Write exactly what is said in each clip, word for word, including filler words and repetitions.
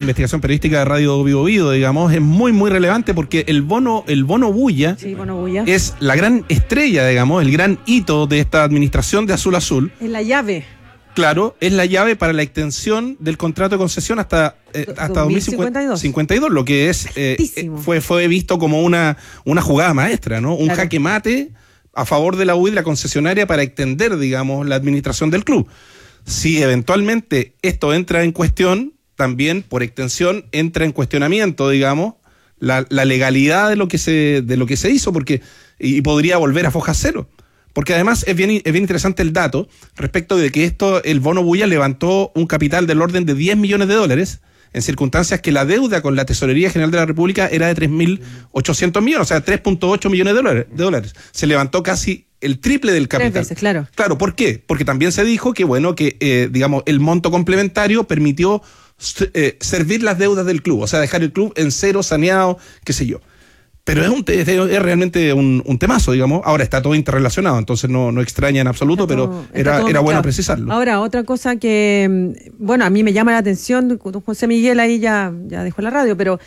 investigación periodística de Radio Vivo Vivo, digamos, es muy, muy relevante porque el bono, el bono Bulla, sí, bono Bulla es la gran estrella, digamos, el gran hito de esta administración de Azul Azul. Es la llave. Claro, es la llave para la extensión del contrato de concesión hasta, eh, hasta dos mil cincuenta y dos, lo que es eh, fue, fue visto como una, una jugada maestra, ¿no? Un claro. jaque mate a favor de la U I, de la concesionaria, para extender, digamos, la administración del club. Si eventualmente esto entra en cuestión, también por extensión entra en cuestionamiento, digamos, la, la legalidad de lo que se, de lo que se hizo, porque y podría volver a foja cero. Porque además es bien, es bien interesante el dato respecto de que esto, el bono Bulla levantó un capital del orden de diez millones de dólares en circunstancias que la deuda con la Tesorería General de la República era de tres mil ochocientos millones, o sea, tres punto ocho millones de dólares, de dólares. Se levantó casi el triple del capital. Tres veces, claro. Claro, ¿por qué? Porque también se dijo que, bueno, que, eh, digamos, el monto complementario permitió eh, servir las deudas del club, o sea, dejar el club en cero, saneado, qué sé yo. Pero es, un, es, es realmente un, un temazo, digamos. Ahora está todo interrelacionado, entonces no, no extraña en absoluto, todo, pero era, era bueno precisarlo. Ahora, otra cosa que, bueno, a mí me llama la atención, José Miguel ahí ya, ya dejó la radio, pero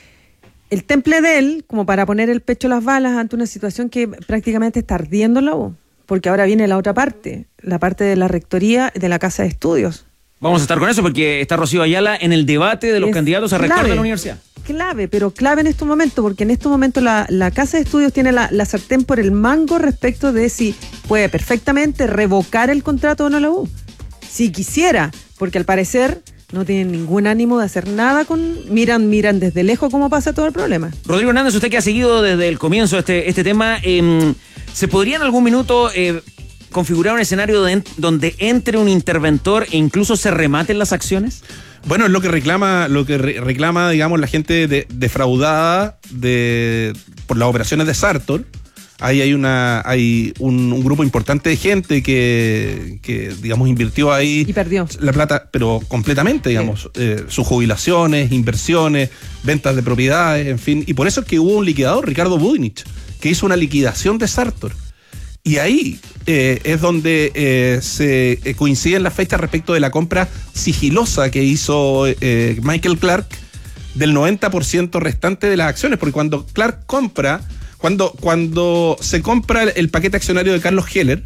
el temple de él, como para poner el pecho a las balas ante una situación que prácticamente está ardiendo la U, porque ahora viene la otra parte, la parte de la rectoría de la Casa de Estudios. Vamos a estar con eso porque está Rocío Ayala en el debate de los es candidatos a rector de la universidad. Clave, pero clave en estos momentos, porque en estos momentos la, la Casa de Estudios tiene la, la sartén por el mango respecto de si puede perfectamente revocar el contrato o no la U. Si quisiera, porque al parecer no tienen ningún ánimo de hacer nada con... Miran, miran desde lejos cómo pasa todo el problema. Rodrigo Hernández, usted que ha seguido desde el comienzo este, este tema, eh, ¿se podría en algún minuto eh, configurar un escenario de, donde entre un interventor e incluso se rematen las acciones? Bueno, es lo que reclama, lo que re reclama, digamos, la gente de, defraudada de, por las operaciones de Sartor. Ahí hay una, hay un, un grupo importante de gente que, que, digamos, invirtió ahí y perdió la plata, pero completamente, digamos, sí. eh, sus jubilaciones, inversiones, ventas de propiedades, en fin. Y por eso es que hubo un liquidador, Ricardo Budinich, que hizo una liquidación de Sartor. Y ahí eh, es donde eh, se eh, coinciden las fechas respecto de la compra sigilosa que hizo eh, Michael Clark del noventa por ciento restante de las acciones, porque cuando Clark compra, cuando, cuando se compra el paquete accionario de Carlos Heller,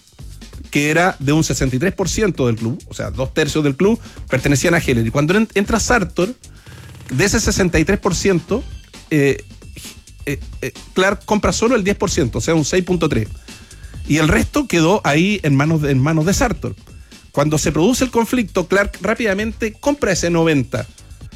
que era de un sesenta y tres por ciento del club, o sea, dos tercios del club pertenecían a Heller, y cuando entra Sartor, de ese sesenta y tres por ciento, eh, eh, eh, Clark compra solo el diez por ciento, o sea, un seis punto tres por ciento. Y el resto quedó ahí en manos de, en manos de Sartor. Cuando se produce el conflicto, Clark rápidamente compra ese noventa.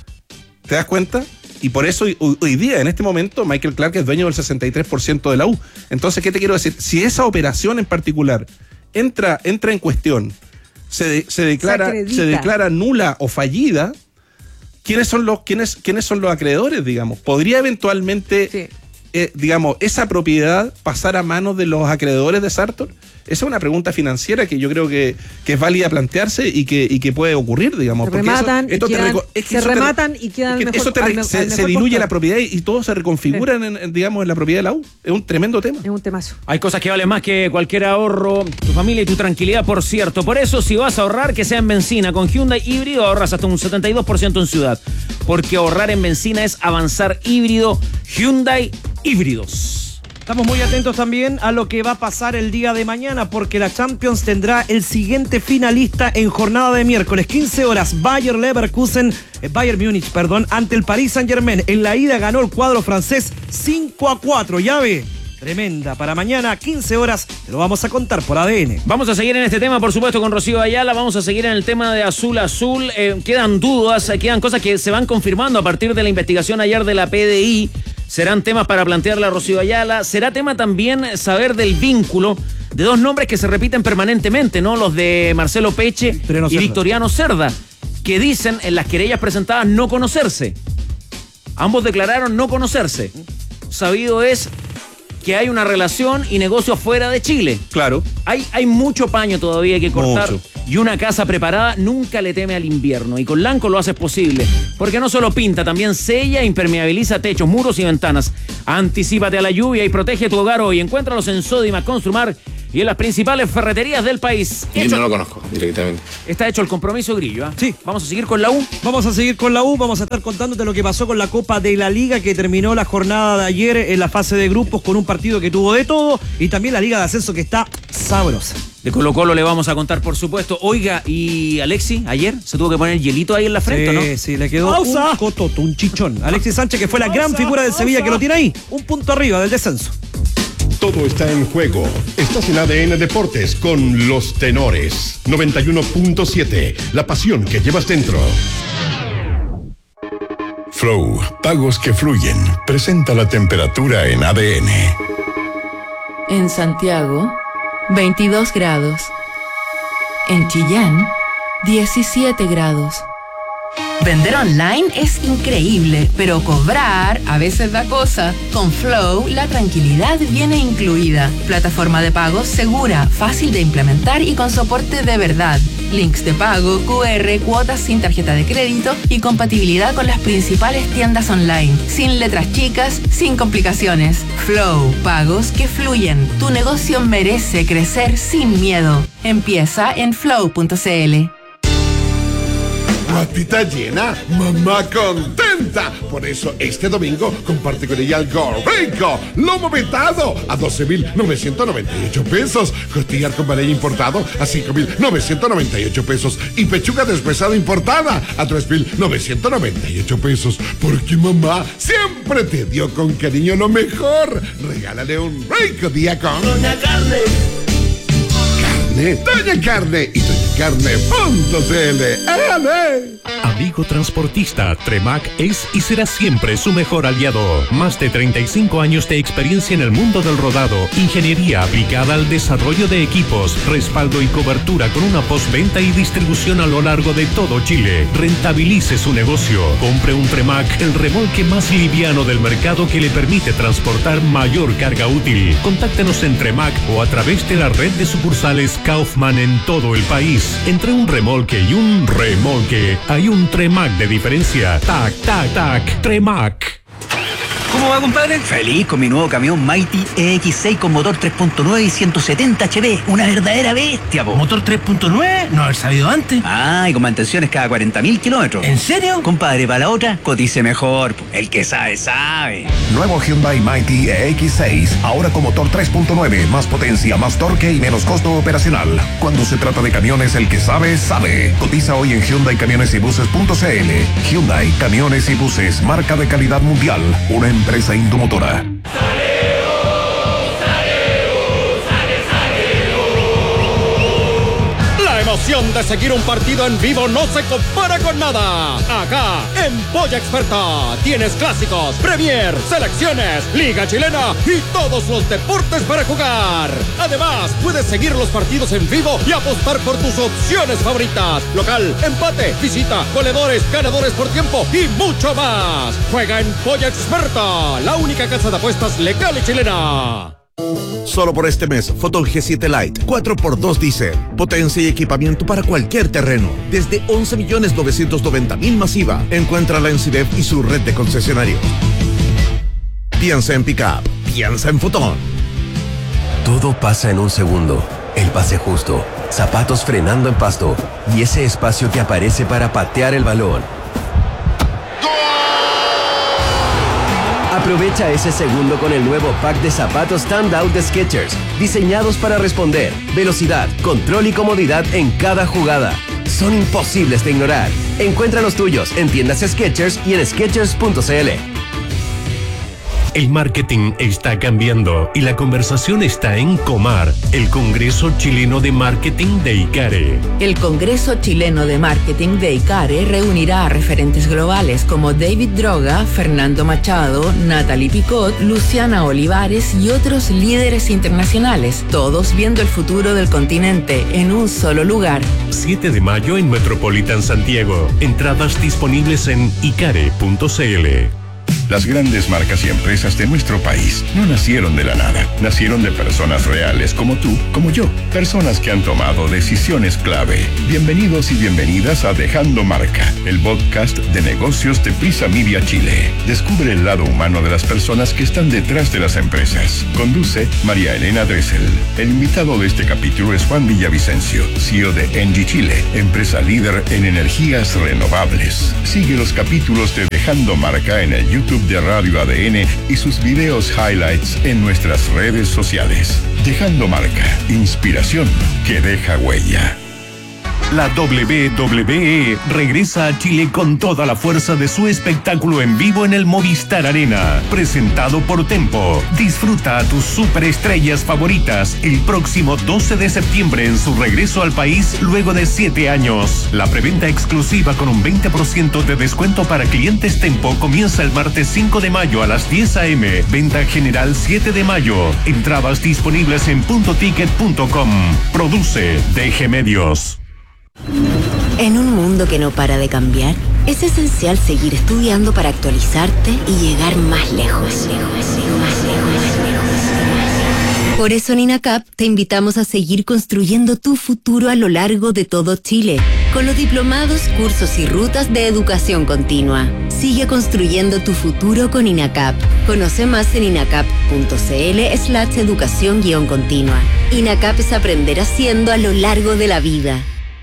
¿Te das cuenta? Y por eso hoy, hoy día, en este momento, Michael Clark es dueño del sesenta y tres por ciento de la U. Entonces, ¿qué te quiero decir? Si esa operación en particular entra, entra en cuestión, se, de, se, declara, se, se declara nula o fallida, ¿quiénes son los, quiénes, quiénes son los acreedores, digamos? ¿Podría eventualmente... Sí. Eh, digamos, esa propiedad pasar a manos de los acreedores de Sartor? Esa es una pregunta financiera que yo creo que, que es válida plantearse y que, y que puede ocurrir, digamos. Se rematan, eso, esto y, quedan, es que se rematan te, y quedan es que mejor, eso te, al, se, al se diluye costo. La propiedad y, y todo se reconfigura sí. en, en, digamos, en la propiedad de la U. Es un tremendo tema. Es un temazo. Hay cosas que valen más que cualquier ahorro, tu familia y tu tranquilidad, por cierto. Por eso, si vas a ahorrar, que sea en benzina. Con Hyundai híbrido ahorras hasta un setenta y dos por ciento en ciudad. Porque ahorrar en benzina es avanzar híbrido. Hyundai híbridos. Estamos muy atentos también a lo que va a pasar el día de mañana, porque la Champions tendrá el siguiente finalista en jornada de miércoles, quince horas, Bayer Leverkusen, eh, Bayern Múnich, perdón, ante el Paris Saint-Germain. En la ida ganó el cuadro francés cinco a cuatro, llave tremenda para mañana, quince horas, te lo vamos a contar por A D N. Vamos a seguir en este tema, por supuesto, con Rocío Ayala, vamos a seguir en el tema de Azul Azul, eh, quedan dudas, quedan cosas que se van confirmando a partir de la investigación ayer de la P D I. Serán temas para plantearle a Rocío Ayala. Será tema también saber del vínculo de dos nombres que se repiten permanentemente, ¿no? Los de Marcelo Peche Victoriano y Cerda. Victoriano Cerda, que dicen en las querellas presentadas no conocerse. Ambos declararon no conocerse. Sabido es que hay una relación y negocio fuera de Chile. Claro. Hay, hay mucho paño todavía que cortar. Mucho. Y una casa preparada nunca le teme al invierno. Y con Lanco lo haces posible. Porque no solo pinta, también sella e impermeabiliza techos, muros y ventanas. Anticípate a la lluvia y protege tu hogar hoy. Encuéntralos en Sodimac Construmar y en las principales ferreterías del país. Y Hecho- no lo conozco directamente. Está hecho el compromiso, Grillo. ¿ah? Sí. Vamos a seguir con la U. Vamos a seguir con la U, vamos a estar contándote lo que pasó con la Copa de la Liga, que terminó la jornada de ayer en la fase de grupos con un partido que tuvo de todo, y también la Liga de Ascenso que está sabrosa. De Colo Colo le vamos a contar, por supuesto. Oiga, y Alexi, ayer se tuvo que poner hielito ahí en la frente, sí, ¿no? sí, le quedó ¡Pausa! un cototo, un chichón. Alexis Sánchez, que fue la gran figura del Sevilla, que lo tiene ahí, un punto arriba del descenso. Todo está en juego. Estás en A D N Deportes con Los Tenores. noventa y uno punto siete. La pasión que llevas dentro. Flow, pagos que fluyen. Presenta la temperatura en A D N. En Santiago, veintidós grados. En Chillán, diecisiete grados. Vender online es increíble, pero cobrar a veces da cosa. Con Flow, la tranquilidad viene incluida. Plataforma de pagos segura, fácil de implementar y con soporte de verdad. Links de pago, Q R, cuotas sin tarjeta de crédito y compatibilidad con las principales tiendas online. Sin letras chicas, sin complicaciones. Flow, pagos que fluyen. Tu negocio merece crecer sin miedo. Empieza en flow punto c l. Guatita llena, mamá contenta. Por eso este domingo comparte con ella algo rico. Lomo vetado a doce mil novecientos noventa y ocho pesos. Costillar con valle importado a cinco mil novecientos noventa y ocho pesos. Y pechuga deshuesada importada a tres mil novecientos noventa y ocho pesos. Porque mamá siempre te dio con cariño lo mejor. Regálale un rico día con Doña Carne. Carne, Doña Carne y doña carne punto c l. ¡Ale! Amigo transportista, Tremac es y será siempre su mejor aliado. Más de treinta y cinco años de experiencia en el mundo del rodado, ingeniería aplicada al desarrollo de equipos, respaldo y cobertura con una postventa y distribución a lo largo de todo Chile. Rentabilice su negocio. Compre un Tremac, el remolque más liviano del mercado que le permite transportar mayor carga útil. Contáctenos en Tremac o a través de la red de sucursales Kaufman en todo el país. Entre un remolque y un remolque hay un Tremac de diferencia. Tac, tac, tac, Tremac. ¿Cómo va, compadre? Feliz con mi nuevo camión Mighty E X seis con motor tres punto nueve y ciento setenta H P. Una verdadera bestia, po. ¿Motor tres punto nueve? No haber sabido antes. Ah, y con mantenciones cada cuarenta mil kilómetros. ¿En serio? Compadre, para la otra, cotice mejor. Po. El que sabe, sabe. Nuevo Hyundai Mighty E X seis. Ahora con motor tres punto nueve. Más potencia, más torque y menos costo operacional. Cuando se trata de camiones, el que sabe, sabe. Cotiza hoy en Hyundai Camiones y Buses punto c l. Hyundai Camiones y Buses. Marca de calidad mundial. Una empresa indomotora. La emoción de seguir un partido en vivo no se compara con nada. Acá, en Polla Experta, tienes clásicos, Premier, selecciones, Liga Chilena y todos los deportes para jugar. Además, puedes seguir los partidos en vivo y apostar por tus opciones favoritas. Local, empate, visita, goleadores, ganadores por tiempo y mucho más. Juega en Polla Experta, la única casa de apuestas legal y chilena. Solo por este mes, Fotón G siete Lite cuatro por dos diésel. Potencia y equipamiento para cualquier terreno. Desde once millones novecientos noventa mil masiva. Encuéntrala en Cidep y su red de concesionarios. Piensa en Pickup. Piensa en Fotón. Todo pasa en un segundo. El pase justo. Zapatos frenando en pasto. Y ese espacio que aparece para patear el balón. Aprovecha ese segundo con el nuevo pack de zapatos Standout de Skechers, diseñados para responder, velocidad, control y comodidad en cada jugada. Son imposibles de ignorar. Encuentra los tuyos en tiendas Skechers y en skechers punto c l. El marketing está cambiando y la conversación está en Comar, el Congreso Chileno de Marketing de ICARE. El Congreso Chileno de Marketing de ICARE reunirá a referentes globales como David Droga, Fernando Machado, Natalie Picot, Luciana Olivares y otros líderes internacionales, todos viendo el futuro del continente en un solo lugar. siete de mayo en Metropolitan Santiago. Entradas disponibles en icare punto c l. Las grandes marcas y empresas de nuestro país no nacieron de la nada. Nacieron de personas reales como tú, como yo. Personas que han tomado decisiones clave. Bienvenidos y bienvenidas a Dejando Marca, el podcast de negocios de Prisa Media Chile. Descubre el lado humano de las personas que están detrás de las empresas. Conduce María Elena Dressel. El invitado de este capítulo es Juan Villavicencio, C E O de Engie Chile, empresa líder en energías renovables. Sigue los capítulos de Dejando Marca en el YouTube de Radio A D N y sus videos highlights en nuestras redes sociales. Dejando Marca, inspiración que deja huella. La W W E regresa a Chile con toda la fuerza de su espectáculo en vivo en el Movistar Arena, presentado por Tempo. Disfruta a tus superestrellas favoritas el próximo doce de septiembre en su regreso al país luego de siete años. La preventa exclusiva con un veinte por ciento de descuento para clientes Tempo comienza el martes cinco de mayo a las diez a eme. Venta general siete de mayo. Entradas disponibles en punto ticket punto com. Produce D G Medios. En un mundo que no para de cambiar, es esencial seguir estudiando para actualizarte y llegar más lejos. Por eso en INACAP te invitamos a seguir construyendo tu futuro a lo largo de todo Chile, con los diplomados, cursos y rutas de educación continua. Sigue construyendo tu futuro con INACAP. Conoce más en inacap punto cl slash educación guión continua. INACAP es aprender haciendo a lo largo de la vida.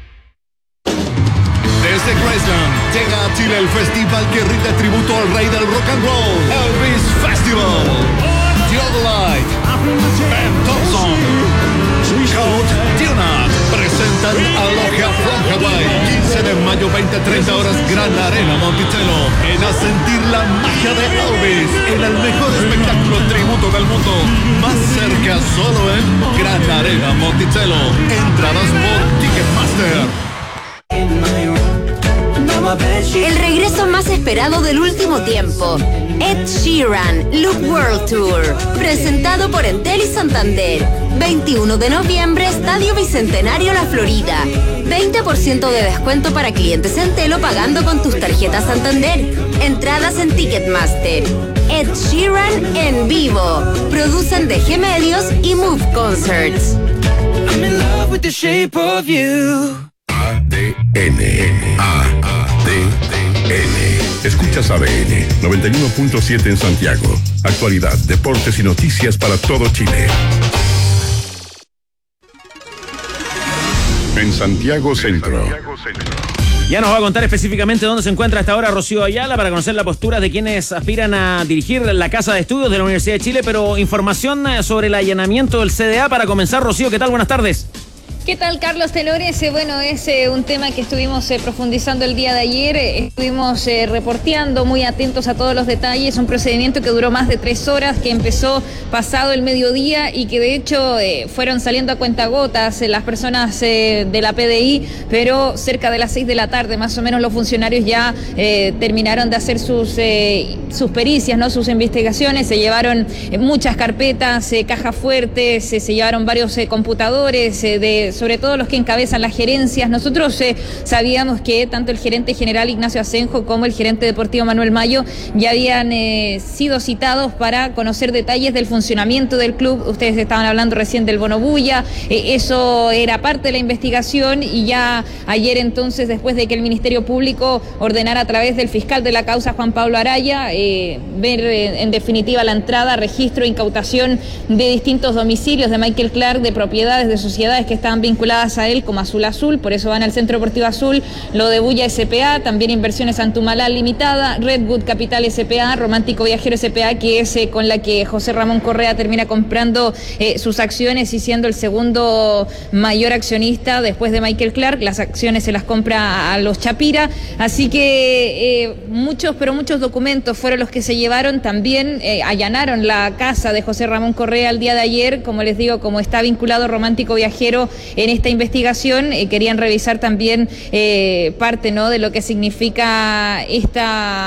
Desde Graceland llega a Chile el festival que rinde tributo al rey del rock and roll, Elvis Festival. Theodolite, Ben Thompson, Coach Tionat presentan Aloha from Hawaii. quince de mayo, veinte a treinta horas, Gran Arena Monticello. Ven a sentir la magia de Elvis en el mejor espectáculo tributo del mundo. Más cerca solo en Gran Arena Monticello. Entradas por Ticketmaster. El regreso más esperado del último tiempo. Ed Sheeran, Loop World Tour, presentado por Entel y Santander. veintiuno de noviembre, Estadio Bicentenario La Florida. veinte por ciento de descuento para clientes Entel pagando con tus tarjetas Santander. Entradas en Ticketmaster. Ed Sheeran en vivo. Producen D G Medios y Move Concerts. I'm in love with the shape of you. A D N. A D N. Escuchas A D N noventa y uno punto siete en Santiago. Actualidad, deportes y noticias para todo Chile. En Santiago Centro. Ya nos va a contar específicamente dónde se encuentra a esta hora Rocío Ayala para conocer la postura de quienes aspiran a dirigir la Casa de Estudios de la Universidad de Chile, pero información sobre el allanamiento del C D A para comenzar. Rocío, ¿qué tal? Buenas tardes. ¿Qué tal, Carlos Tenores? Eh, bueno, es eh, un tema que estuvimos eh, profundizando el día de ayer, eh, estuvimos eh, reporteando, muy atentos a todos los detalles, un procedimiento que duró más de tres horas, que empezó pasado el mediodía y que de hecho eh, fueron saliendo a cuentagotas eh, las personas eh, de la P D I, pero cerca de las seis de la tarde más o menos los funcionarios ya eh, terminaron de hacer sus, eh, sus pericias, ¿no? Sus investigaciones, se llevaron eh, muchas carpetas, eh, cajas fuertes, eh, se llevaron varios eh, computadores eh, de sobre todo los que encabezan las gerencias. Nosotros eh, sabíamos que tanto el gerente general Ignacio Asenjo como el gerente deportivo Manuel Mayo ya habían eh, sido citados para conocer detalles del funcionamiento del club. Ustedes estaban hablando recién del bono bulla, eh, eso era parte de la investigación y ya ayer entonces, después de que el Ministerio Público ordenara a través del fiscal de la causa Juan Pablo Araya eh, ver eh, en definitiva la entrada, registro, incautación de distintos domicilios de Michael Clark, de propiedades de sociedades que estaban vinculadas a él como Azul Azul, por eso van al Centro Deportivo Azul, lo de Bulla S P A, también Inversiones Antumalá Limitada, Redwood Capital S P A, Romántico Viajero S P A, que es eh, con la que José Ramón Correa termina comprando eh, sus acciones y siendo el segundo mayor accionista después de Michael Clark. Las acciones se las compra a los Chapira, así que eh, muchos, pero muchos documentos fueron los que se llevaron. También eh, allanaron la casa de José Ramón Correa el día de ayer, como les digo, como está vinculado Romántico Viajero en esta investigación, eh, querían revisar también eh, parte, ¿no?, de lo que significa esta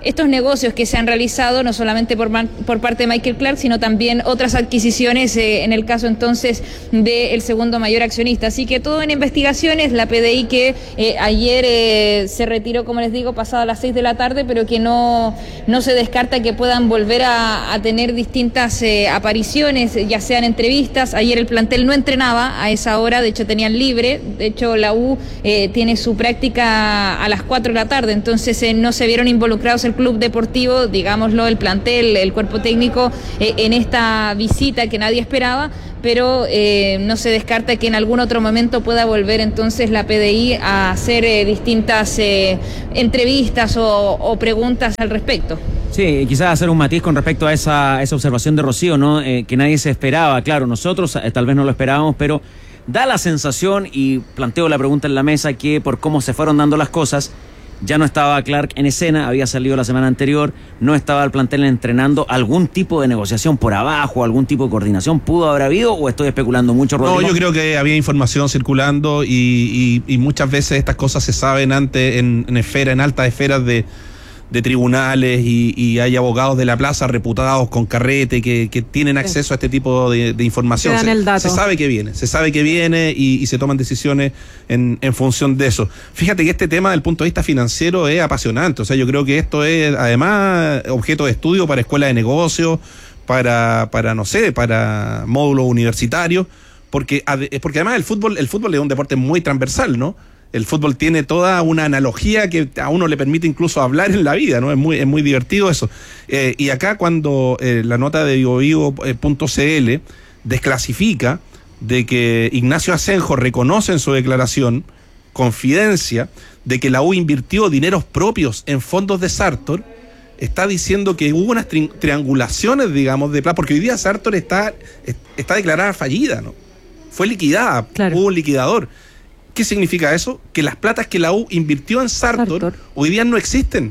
estos negocios que se han realizado, no solamente por, por parte de Michael Clark, sino también otras adquisiciones, eh, en el caso entonces del segundo mayor accionista. Así que todo en investigaciones, la P D I que eh, ayer eh, se retiró, como les digo, pasado a las seis de la tarde, pero que no, no se descarta que puedan volver a, a tener distintas eh, apariciones, ya sean entrevistas. Ayer el plantel no entrenaba a esa hora, de hecho tenían libre, de hecho la U eh, tiene su práctica a las cuatro de la tarde, entonces eh, no se vieron involucrados el club deportivo, digámoslo, el plantel, el cuerpo técnico eh, en esta visita que nadie esperaba, pero eh, no se descarta que en algún otro momento pueda volver entonces la P D I a hacer eh, distintas eh, entrevistas o, o preguntas al respecto. Sí, quizás hacer un matiz con respecto a esa, esa observación de Rocío, ¿no? Eh, que nadie se esperaba. Claro, nosotros eh, tal vez no lo esperábamos, pero da la sensación, y planteo la pregunta en la mesa, que por cómo se fueron dando las cosas, ya no estaba Clark en escena, había salido la semana anterior, no estaba el plantel entrenando. ¿Algún tipo de negociación por abajo, algún tipo de coordinación pudo haber habido, o estoy especulando mucho, Rodrigo? No, yo creo que había información circulando y, y, y muchas veces estas cosas se saben antes en, en esfera, en altas esferas de, de tribunales, y, y hay abogados de la plaza reputados con carrete que, que tienen acceso a este tipo de, de información. Se dan el dato. Se sabe que viene, se sabe que viene y, y se toman decisiones en, en función de eso. Fíjate que este tema, del punto de vista financiero, es apasionante. O sea, yo creo que esto es además objeto de estudio para escuelas de negocios, para, para no sé, para módulos universitarios, porque, porque además el fútbol, el fútbol es un deporte muy transversal, ¿no? El fútbol tiene toda una analogía que a uno le permite incluso hablar en la vida, ¿no? Es muy, es muy divertido eso. Eh, y acá cuando eh, la nota de vivovivo punto c l desclasifica de que Ignacio Asenjo reconoce en su declaración confidencia de que la U invirtió dineros propios en fondos de Sartor, está diciendo que hubo unas tri triangulaciones, digamos, de plata, porque hoy día Sartor está, está declarada fallida, ¿no? Fue liquidada, claro. Hubo un liquidador. ¿Qué significa eso? Que las platas que la U invirtió en Sartor, Sartor. hoy día no existen.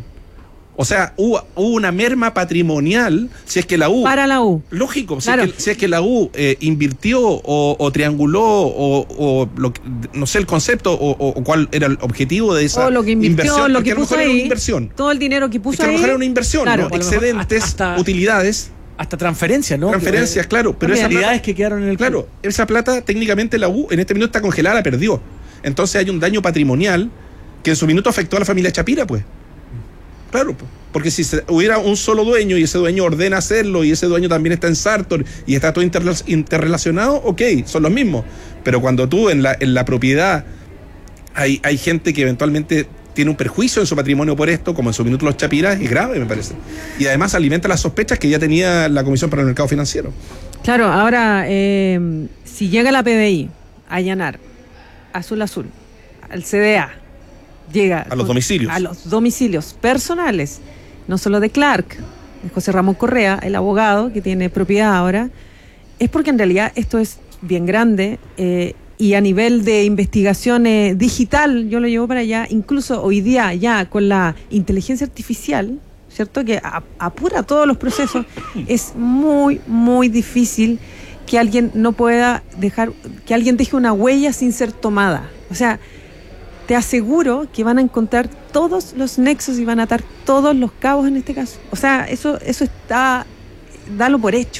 O sea, hubo, hubo una merma patrimonial si es que la U... Para la U. Lógico, claro. si, es que, si es que la U eh, invirtió o, o trianguló o, o lo, no sé el concepto o, o cuál era el objetivo de esa o lo que invirtió, inversión. Lo que puso ahí, una inversión. todo el dinero que puso es que a lo mejor era una inversión, claro, ¿no? Excedentes, hasta, utilidades... Hasta transferencias, ¿no? Transferencias, claro. Pero esas utilidades que quedaron en el Claro, club. Esa plata técnicamente la U en este minuto está congelada, la perdió. Entonces hay un daño patrimonial que en su minuto afectó a la familia Chapira, pues. Claro, pues. Porque si se, hubiera un solo dueño y ese dueño ordena hacerlo y ese dueño también está en Sartor y está todo interla interrelacionado, ok, son los mismos. Pero cuando tú en la, en la propiedad hay, hay gente que eventualmente tiene un perjuicio en su patrimonio por esto, como en su minuto los Chapiras, es grave, me parece. Y además alimenta las sospechas que ya tenía la Comisión para el Mercado Financiero. Claro, ahora, eh, si llega la P D I a allanar Azul Azul, al C D A, llega... A los domicilios. A los domicilios personales, no solo de Clark, de José Ramón Correa, el abogado que tiene propiedad ahora, es porque en realidad esto es bien grande, eh, y a nivel de investigación eh, digital, yo lo llevo para allá, incluso hoy día ya con la inteligencia artificial, ¿cierto? Que a, apura todos los procesos, es muy, muy difícil que alguien no pueda dejar, que alguien deje una huella sin ser tomada. O sea, te aseguro que van a encontrar todos los nexos y van a atar todos los cabos en este caso. O sea, eso, eso está, dalo por hecho.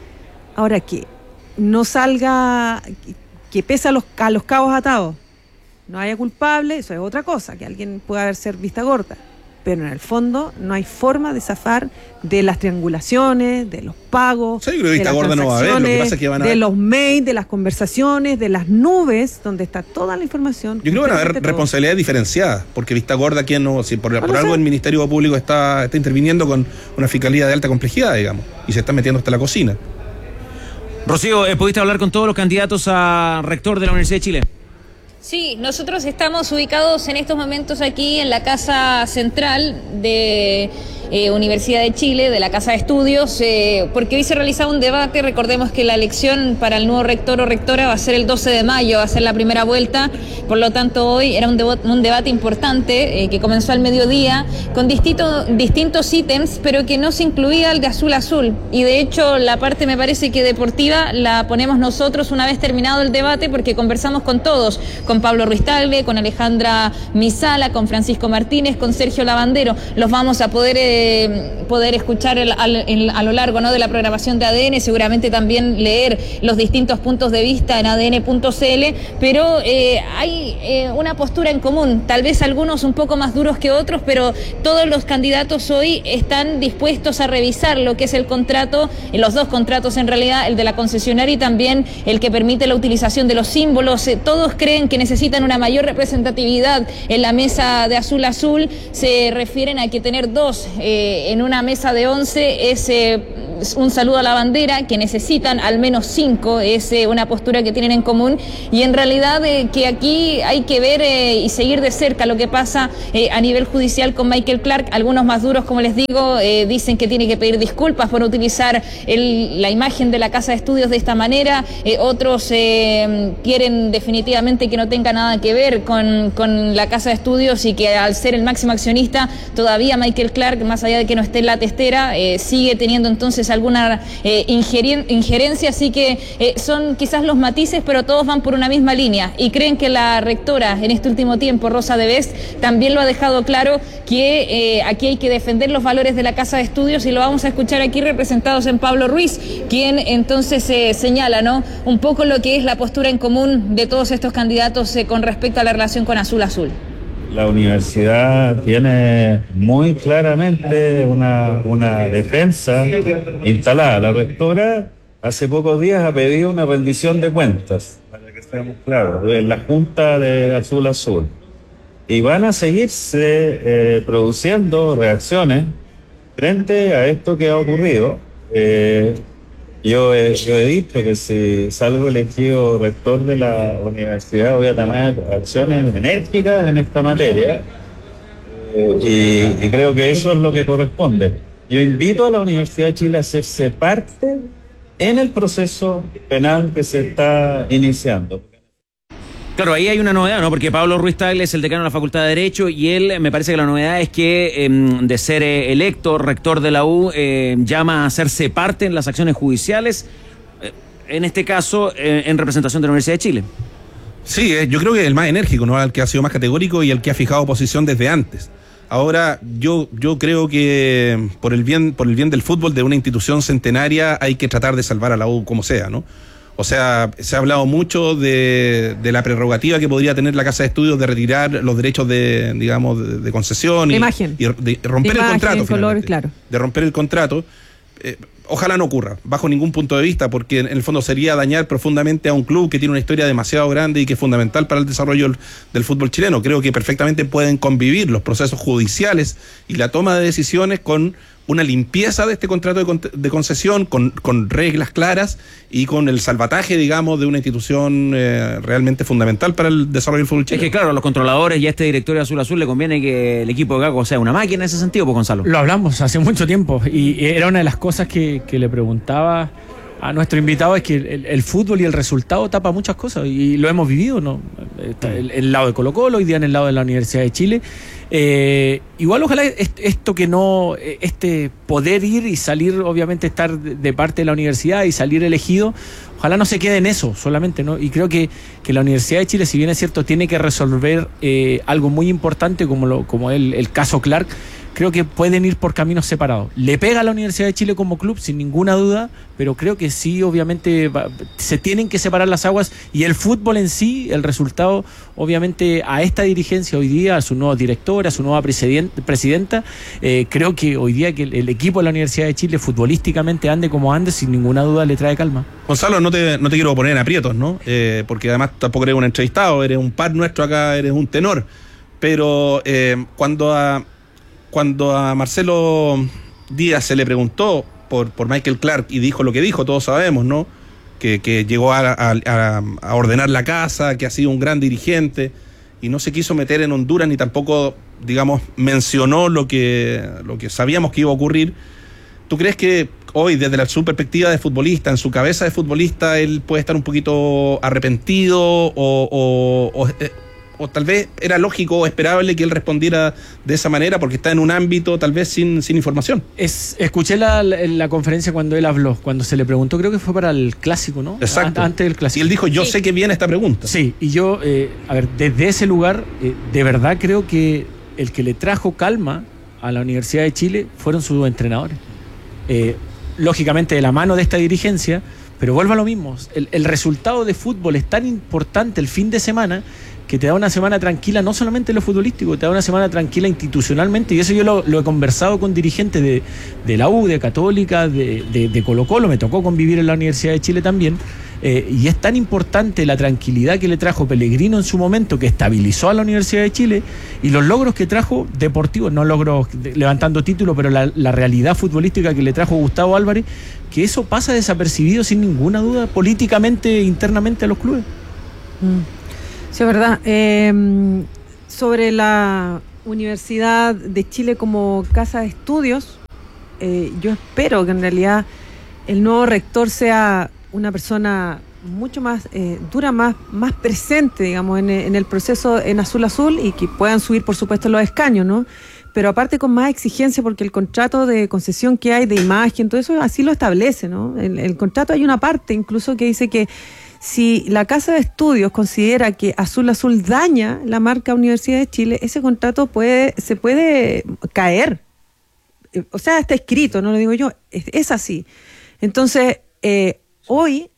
Ahora que no salga, que pese a los, a los cabos atados, no haya culpable, eso es otra cosa, que alguien pueda haber ser vista gorda. Pero en el fondo no hay forma de zafar de las triangulaciones, de los pagos, sí, creo que de vista las gorda no va a haber. Lo que pasa es que van a de haber... los mails, de las conversaciones, de las nubes, donde está toda la información. Yo creo que van a haber responsabilidades diferenciadas, porque vista gorda, ¿quién no? Si por, por algo el Ministerio Público está, está interviniendo con una fiscalía de alta complejidad, digamos, y se está metiendo hasta la cocina. Rocío, ¿pudiste hablar con todos los candidatos a rector de la Universidad de Chile? Sí, nosotros estamos ubicados en estos momentos aquí en la Casa Central de eh, Universidad de Chile, de la Casa de Estudios, eh, porque hoy se realizaba un debate. Recordemos que la elección para el nuevo rector o rectora va a ser el doce de mayo, va a ser la primera vuelta, por lo tanto hoy era un, un debate importante eh, que comenzó al mediodía con distinto, distintos ítems, pero que no se incluía el de Azul Azul, y de hecho la parte me parece que deportiva la ponemos nosotros una vez terminado el debate, porque conversamos con todos, con con Pablo Ruiz Tagle, con Alejandra Misala, con Francisco Martínez, con Sergio Lavandero. Los vamos a poder, eh, poder escuchar el, al, el, a lo largo, ¿no?, de la programación de A D N, seguramente también leer los distintos puntos de vista en A D N punto C L, pero eh, hay eh, una postura en común, tal vez algunos un poco más duros que otros, pero todos los candidatos hoy están dispuestos a revisar lo que es el contrato, los dos contratos en realidad, el de la concesionaria y también el que permite la utilización de los símbolos. Eh, todos creen que necesitan una mayor representatividad en la mesa de Azul Azul. Se refieren a que tener dos eh, en una mesa de once es eh, un saludo a la bandera, que necesitan al menos cinco, es eh, una postura que tienen en común, y en realidad eh, que aquí hay que ver eh, y seguir de cerca lo que pasa eh, a nivel judicial con Michael Clark. Algunos más duros, como les digo, eh, dicen que tiene que pedir disculpas por utilizar el, la imagen de la casa de estudios de esta manera, eh, otros eh, quieren definitivamente que no tenga nada que ver con, con la casa de estudios y que al ser el máximo accionista todavía Michael Clark, más allá de que no esté en la testera, eh, sigue teniendo entonces alguna eh, ingeren, injerencia, así que eh, son quizás los matices, pero todos van por una misma línea y creen que la rectora en este último tiempo, Rosa de Best, también lo ha dejado claro, que eh, aquí hay que defender los valores de la casa de estudios, y lo vamos a escuchar aquí representados en Pablo Ruiz, quien entonces eh, señala, ¿no?, un poco lo que es la postura en común de todos estos candidatos eh, con respecto a la relación con Azul Azul. La universidad tiene muy claramente una, una defensa instalada. La rectora hace pocos días ha pedido una rendición de cuentas, para que estemos claros, en la Junta de Azul Azul. Y van a seguirse eh, produciendo reacciones frente a esto que ha ocurrido. Eh, yo, he, yo he dicho que si salgo elegido rector de la universidad voy a tomar acciones enérgicas en esta materia, eh, y, y creo que eso es lo que corresponde. Yo invito a la Universidad de Chile a hacerse parte en el proceso penal que se está iniciando. Claro, ahí hay una novedad, ¿no? Porque Pablo Ruiz Tagle es el decano de la Facultad de Derecho y él, me parece que la novedad es que eh, de ser eh, electo rector de la U, eh, llama a hacerse parte en las acciones judiciales, eh, en este caso eh, en representación de la Universidad de Chile. Sí, eh, yo creo que el más enérgico, ¿no?, el que ha sido más categórico y el que ha fijado posición desde antes. Ahora, yo, yo creo que por el bien, por el bien del fútbol de una institución centenaria hay que tratar de salvar a la U como sea, ¿no? O sea, se ha hablado mucho de, de la prerrogativa que podría tener la Casa de Estudios de retirar los derechos de, digamos, de, de concesión y, Imagen. y de romper Imagen, el contrato. color, claro. De romper el contrato. Eh, ojalá no ocurra, bajo ningún punto de vista, porque en el fondo sería dañar profundamente a un club que tiene una historia demasiado grande y que es fundamental para el desarrollo del, del fútbol chileno. Creo que perfectamente pueden convivir los procesos judiciales y la toma de decisiones con una limpieza de este contrato de, con, de concesión, con, con reglas claras y con el salvataje, digamos, de una institución eh, realmente fundamental para el desarrollo del fútbol chileno. Es que claro, a los controladores y a este directorio de Azul Azul le conviene que el equipo de Gago sea una máquina en ese sentido, pues, Gonzalo. Lo hablamos hace mucho tiempo y era una de las cosas que, que le preguntaba a nuestro invitado, es que el, el fútbol y el resultado tapa muchas cosas y lo hemos vivido, ¿no? Está el, el lado de Colo Colo, hoy día en el lado de la Universidad de Chile. Eh, igual ojalá esto que no, este poder ir y salir, obviamente estar de parte de la universidad y salir elegido, ojalá no se quede en eso solamente, ¿no? Y creo que, que la Universidad de Chile, si bien es cierto, tiene que resolver eh, algo muy importante como, lo, como el, el caso Clark. Creo que pueden ir por caminos separados. Le pega a la Universidad de Chile como club, sin ninguna duda, pero creo que sí, obviamente, va, se tienen que separar las aguas, y el fútbol en sí, el resultado, obviamente, a esta dirigencia hoy día, a su nueva directora, a su nueva presidenta, eh, creo que hoy día que el, el equipo de la Universidad de Chile futbolísticamente ande como ande, sin ninguna duda le trae calma. Gonzalo, no te, no te quiero poner en aprietos, ¿no? Eh, porque además tampoco eres un entrevistado, eres un par nuestro acá, eres un tenor, pero eh, cuando a... Cuando a Marcelo Díaz se le preguntó por, por Michael Clark y dijo lo que dijo, todos sabemos, ¿no? Que, que llegó a, a, a ordenar la casa, que ha sido un gran dirigente y no se quiso meter en Honduras ni tampoco, digamos, mencionó lo que, lo que sabíamos que iba a ocurrir. ¿Tú crees que hoy, desde la, su perspectiva de futbolista, en su cabeza de futbolista, él puede estar un poquito arrepentido o... o, o o tal vez era lógico o esperable que él respondiera de esa manera porque está en un ámbito tal vez sin, sin información. Es, escuché la, la, la conferencia cuando él habló, cuando se le preguntó, creo que fue para el Clásico, ¿no? Exacto. Antes del Clásico. Y él dijo, yo sí. sé que viene esta pregunta. Sí, y yo, eh, a ver, desde ese lugar, eh, de verdad creo que el que le trajo calma a la Universidad de Chile fueron sus entrenadores. Eh, lógicamente de la mano de esta dirigencia, pero vuelvo a lo mismo. El, el resultado de fútbol es tan importante el fin de semana que te da una semana tranquila, no solamente en lo futbolístico, te da una semana tranquila institucionalmente, y eso yo lo, lo he conversado con dirigentes de, de la U, de Católica, de, de, de Colo Colo, me tocó convivir en la Universidad de Chile también, eh, y es tan importante la tranquilidad que le trajo Pellegrino en su momento, que estabilizó a la Universidad de Chile, y los logros que trajo deportivos, no logros de, levantando títulos, pero la, la realidad futbolística que le trajo Gustavo Álvarez, que eso pasa desapercibido sin ninguna duda políticamente, internamente a los clubes. Mm. Sí, es verdad. Eh, sobre la Universidad de Chile como casa de estudios, eh, yo espero que en realidad el nuevo rector sea una persona mucho más eh, dura, más, más presente, digamos, en, en el proceso en Azul Azul, y que puedan subir, por supuesto, los escaños, ¿no? Pero aparte con más exigencia, porque el contrato de concesión que hay, de imagen, todo eso así lo establece, ¿no? En el, el contrato hay una parte incluso que dice que si la casa de estudios considera que Azul Azul daña la marca Universidad de Chile, ese contrato puede se puede caer. O sea, está escrito, no lo digo yo, es, es así. Entonces, eh, hoy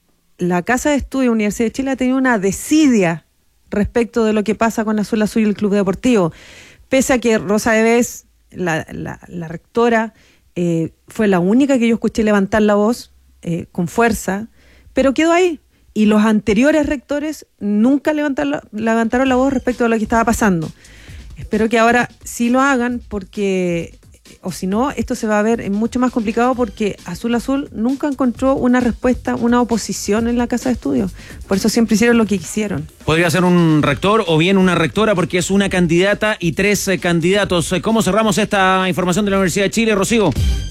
la casa de estudios Universidad de Chile ha tenido una desidia respecto de lo que pasa con Azul Azul y el Club Deportivo. Pese a que Rosa Deves, la, la, la rectora, eh, fue la única que yo escuché levantar la voz eh, con fuerza, pero quedó ahí. Y los anteriores rectores nunca levantaron, levantaron la voz respecto a lo que estaba pasando. Espero que ahora sí lo hagan, porque, o si no, esto se va a ver mucho más complicado, porque Azul Azul nunca encontró una respuesta, una oposición en la casa de estudios. Por eso siempre hicieron lo que quisieron. Podría ser un rector o bien una rectora, porque es una candidata y tres eh, candidatos. ¿Cómo cerramos esta información de la Universidad de Chile, Rocío?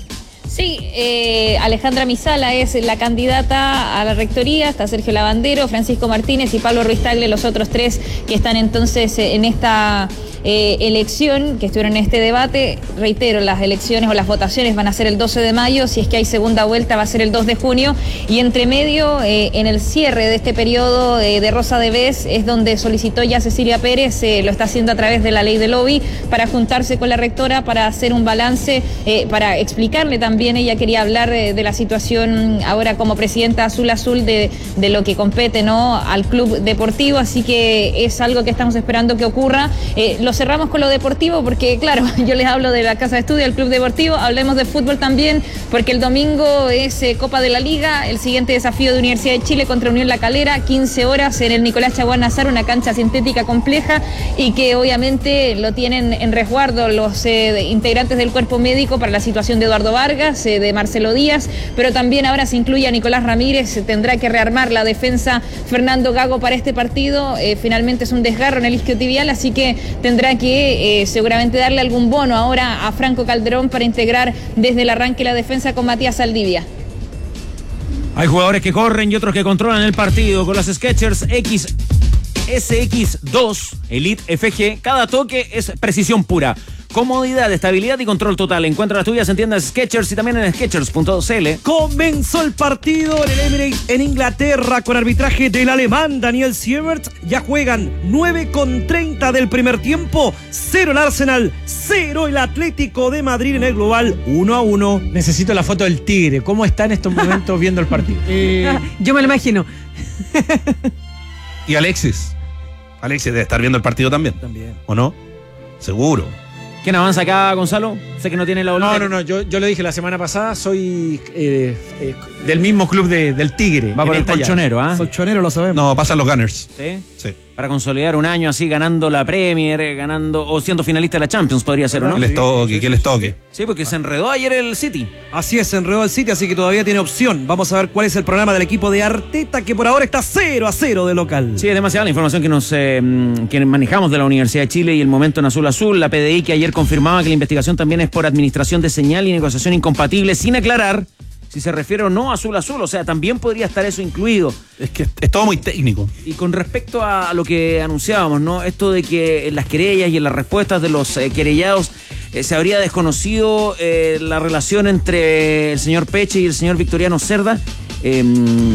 Sí, eh, Alejandra Misala es la candidata a la rectoría, está Sergio Lavandero, Francisco Martínez y Pablo Ruiz Tagle, los otros tres que están entonces en esta eh, elección, que estuvieron en este debate. Reitero, las elecciones o las votaciones van a ser el doce de mayo, si es que hay segunda vuelta va a ser el dos de junio, y entre medio, eh, en el cierre de este periodo eh, de Rosa Deves, es donde solicitó ya Cecilia Pérez, eh, lo está haciendo a través de la ley de lobby, para juntarse con la rectora, para hacer un balance, eh, para explicarle también. Ella quería hablar de, de la situación ahora como presidenta Azul Azul, de, de lo que compete, ¿no?, al club deportivo, así que es algo que estamos esperando que ocurra. Eh, lo cerramos con lo deportivo porque, claro, yo les hablo de la casa de estudio, el club deportivo, hablemos de fútbol también, porque el domingo es eh, Copa de la Liga, el siguiente desafío de Universidad de Chile contra Unión La Calera, quince horas en el Nicolás Chaguán Nazar, una cancha sintética compleja y que obviamente lo tienen en resguardo los eh, integrantes del cuerpo médico para la situación de Eduardo Vargas, de Marcelo Díaz, pero también ahora se incluye a Nicolás Ramírez, tendrá que rearmar la defensa Fernando Gago para este partido, eh, finalmente es un desgarro en el isquiotibial, así que tendrá que eh, seguramente darle algún bono ahora a Franco Calderón para integrar desde el arranque la defensa con Matías Saldivia. Hay jugadores que corren y otros que controlan el partido con las Skechers X S X dos Elite F G, cada toque es precisión pura. Comodidad, estabilidad y control total. Encuentra las tuyas en tiendas Skechers y también en skechers punto c l. Comenzó el partido en el Emirates en Inglaterra con arbitraje del alemán Daniel Siebert. Ya juegan nueve con treinta del primer tiempo. Cero el Arsenal, cero el Atlético de Madrid en el global, uno a uno. Necesito la foto del Tigre. ¿Cómo está en estos momentos viendo el partido? Eh, Yo me lo imagino. Y Alexis. Alexis debe estar viendo el partido también. También. ¿O no? Seguro. ¿Quién avanza acá, Gonzalo? Sé que no tiene la boleta. No, no, no, yo, yo lo dije la semana pasada, soy eh, eh, del mismo club de, del Tigre. Va por el colchonero, ¿ah? ¿eh? Colchonero lo sabemos. No, pasan los Gunners. ¿Sí? Sí. Para consolidar un año así ganando la Premier, ganando o siendo finalista de la Champions, podría ser, ¿o no? Que les toque, que les toque. Sí, porque se enredó ayer el City. Así es, se enredó el City, así que todavía tiene opción. Vamos a ver cuál es el programa del equipo de Arteta, que por ahora está cero a cero de local. Sí, es demasiada la información que nos eh, que manejamos de la Universidad de Chile y el momento en Azul Azul. La P D I que ayer confirmaba que la investigación también es por administración de señal y negociación incompatible, sin aclarar si se refiere o no a Azul Azul, o sea, también podría estar eso incluido. Es que es todo muy técnico. Y con respecto a lo que anunciábamos, ¿no? Esto de que en las querellas y en las respuestas de los eh, querellados eh, se habría desconocido eh, la relación entre el señor Peche y el señor Victoriano Cerda. Eh,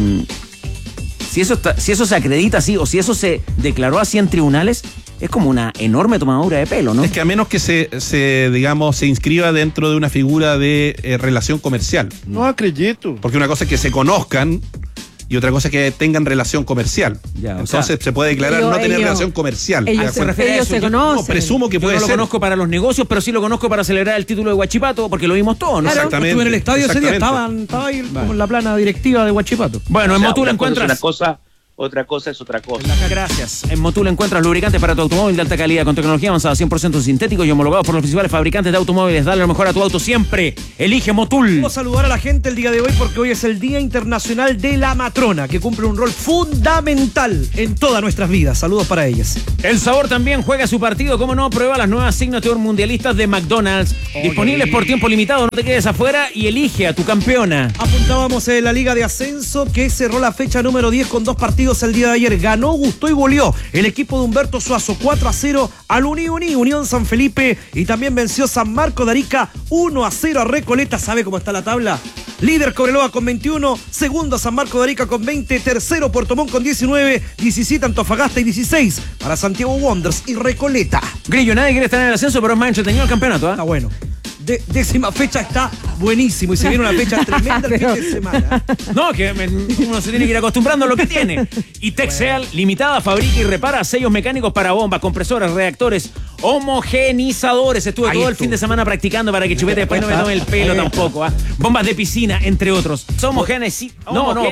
si, eso está, si eso se acredita así o si eso se declaró así en tribunales, es como una enorme tomadura de pelo, ¿no? Es que a menos que se, se digamos, se inscriba dentro de una figura de eh, relación comercial. No acredito. Porque una cosa es que se conozcan y otra cosa es que tengan relación comercial. Ya, o Entonces sea, se puede declarar ellos- no tener ellos- relación comercial. ellos se- ellos se Yo- conocen. No, presumo que Yo puede no lo ser. conozco para los negocios, pero sí lo conozco para celebrar el título de Huachipato, porque lo vimos todos, ¿no? Exactamente. Estuve en el estadio ese día, exactamente. estaban, estaba ahí como en la plana directiva de Huachipato. Bueno, en O sea, Motul una cosa es encuentras... una cosa, otra cosa es otra cosa. Gracias. En Motul encuentras lubricantes para tu automóvil de alta calidad con tecnología avanzada, cien por ciento sintéticos y homologados por los principales fabricantes de automóviles. Dale lo mejor a tu auto siempre. Elige Motul. Vamos a saludar a la gente el día de hoy porque hoy es el Día Internacional de la Matrona, que cumple un rol fundamental en todas nuestras vidas. Saludos para ellas. El sabor también juega su partido. ¿Cómo no? Prueba las nuevas Signature mundialistas de McDonald's. Disponibles por tiempo limitado. No te quedes afuera y elige a tu campeona. Apuntábamos en la Liga de Ascenso que cerró la fecha número diez con dos partidos el día de ayer. Ganó, gustó y goleó el equipo de Humberto Suazo cuatro a cero al Uni Uni, Unión San Felipe, y también venció San Marco de Arica uno a cero a Recoleta. ¿Sabe cómo está la tabla? Líder Cobreloa con veintiuno, segundo San Marco de Arica con veinte, tercero Puerto Montt con diecinueve, diecisiete Antofagasta y dieciséis para Santiago Wanderers y Recoleta. Grillo, nadie quiere estar en el ascenso, pero es más entretenido el campeonato, ¿eh? Está bueno. De- décima fecha está buenísimo y se viene una fecha tremenda el fin de semana. No, que me- uno se tiene que ir acostumbrando a lo que tiene. Y Texeal Limitada fabrica y repara sellos mecánicos para bombas, compresores, reactores, homogenizadores. Estuve Ahí todo el estuvo. fin de semana practicando para que Chupete después no me tome el pelo tampoco. ¿ah? Bombas de piscina, entre otros. Homogénesis. No, no.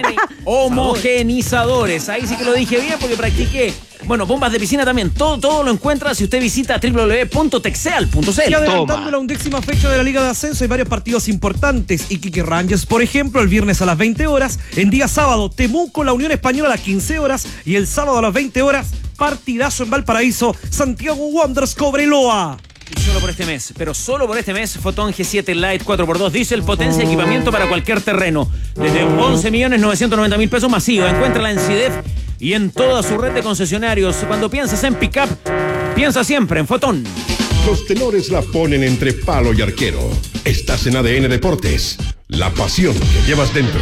Homogenizadores. Ahí sí que lo dije bien porque practiqué. Bueno, bombas de piscina también. Todo, todo lo encuentra si usted visita doble u doble u doble u punto texeal punto c Y l. adelantando la undécima fecha de la Liga de Ascenso, hay varios partidos importantes. Iquique Rangers, por ejemplo, el viernes a las veinte horas. En día sábado, Temuco, la Unión Española a las quince horas. Y el sábado a las veinte horas, partidazo en Valparaíso, Santiago Wanderers Cobreloa. Y solo por este mes, pero solo por este mes, Fotón G siete Lite cuatro por dos Diesel, potencia y equipamiento para cualquier terreno. Desde once millones novecientos noventa mil pesos masivo. Encuéntrala en CIDEF y en toda su red de concesionarios. Cuando piensas en pickup, piensa siempre en Fotón. Los tenores la ponen entre palo y arquero. Estás en A D N Deportes. La pasión que llevas dentro.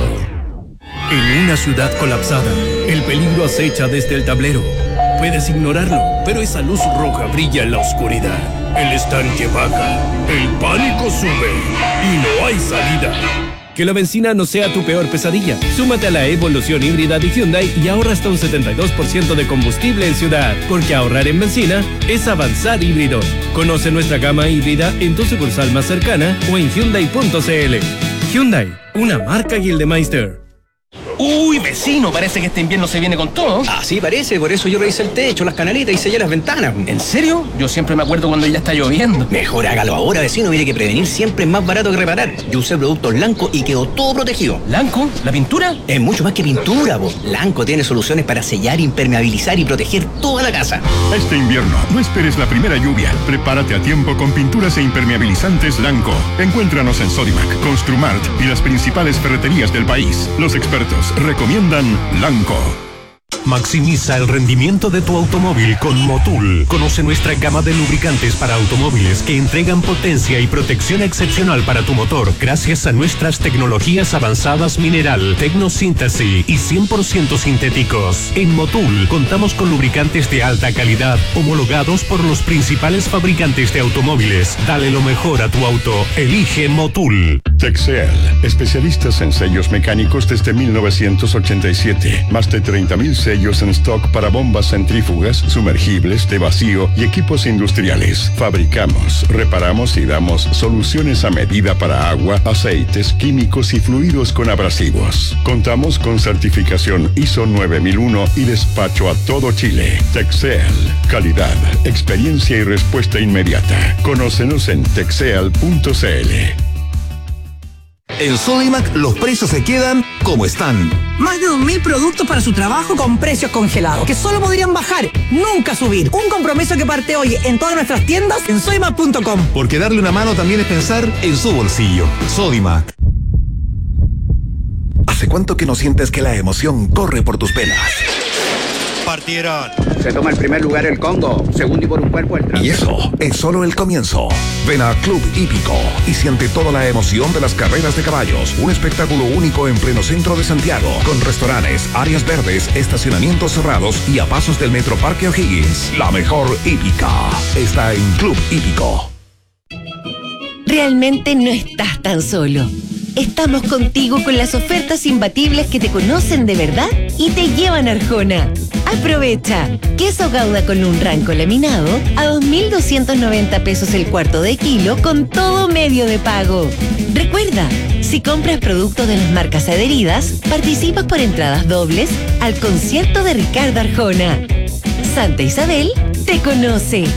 En una ciudad colapsada, el peligro acecha desde el tablero. Puedes ignorarlo, pero esa luz roja brilla en la oscuridad. El estanque baja, el pánico sube y no hay salida. Que la benzina no sea tu peor pesadilla. Súmate a la evolución híbrida de Hyundai y ahorra hasta un setenta y dos por ciento de combustible en ciudad. Porque ahorrar en benzina es avanzar híbridos. Conoce nuestra gama híbrida en tu sucursal más cercana o en Hyundai punto c l. Hyundai, una marca Gildemeister. Uy, vecino, parece que este invierno se viene con todo. Así parece, por eso yo revisé el techo, las canaletas y sellé las ventanas. ¿En serio? Yo siempre me acuerdo cuando ya está lloviendo. Mejor hágalo ahora, vecino. Mire que prevenir siempre es más barato que reparar. Yo usé productos Lanco y quedó todo protegido. ¿Lanco? ¿La pintura? Es mucho más que pintura, po. Lanco tiene soluciones para sellar, impermeabilizar y proteger toda la casa. Este invierno, no esperes la primera lluvia. Prepárate a tiempo con pinturas e impermeabilizantes Lanco. Encuéntranos en Sodimac, Construmart y las principales ferreterías del país. Los expertos recomiendan Lanco. Maximiza el rendimiento de tu automóvil con Motul. Conoce nuestra gama de lubricantes para automóviles que entregan potencia y protección excepcional para tu motor gracias a nuestras tecnologías avanzadas mineral, tecnosíntesis y cien por ciento sintéticos. En Motul contamos con lubricantes de alta calidad homologados por los principales fabricantes de automóviles. Dale lo mejor a tu auto. Elige Motul. Texeal, especialistas en sellos mecánicos desde mil novecientos ochenta y siete. Más de treinta mil sellos en stock para bombas centrífugas, sumergibles, de vacío y equipos industriales. Fabricamos, reparamos y damos soluciones a medida para agua, aceites, químicos y fluidos con abrasivos. Contamos con certificación I S O nueve mil uno y despacho a todo Chile. Texeal, calidad, experiencia y respuesta inmediata. Conócenos en texeal punto c l. En Sodimac los precios se quedan como están. Más de dos mil productos para su trabajo con precios congelados, que solo podrían bajar, nunca subir. Un compromiso que parte hoy en todas nuestras tiendas en sodimac punto com. Porque darle una mano también es pensar en su bolsillo. Sodimac. ¿Hace cuánto que no sientes que la emoción corre por tus venas? Partieron. Se toma el primer lugar el Congo, segundo y por un cuerpo el Y eso es solo el comienzo. Ven a Club Hípico y siente toda la emoción de las carreras de caballos. Un espectáculo único en pleno centro de Santiago, con restaurantes, áreas verdes, estacionamientos cerrados y a pasos del Metro Parque O'Higgins. La mejor hípica está en Club Hípico. Realmente no estás tan solo. Estamos contigo con las ofertas imbatibles que te conocen de verdad y te llevan a Arjona. Aprovecha. Queso Gouda con un ranco laminado a dos mil doscientos noventa pesos el cuarto de kilo con todo medio de pago. Recuerda, si compras productos de las marcas adheridas, participas por entradas dobles al concierto de Ricardo Arjona. Santa Isabel te conoce.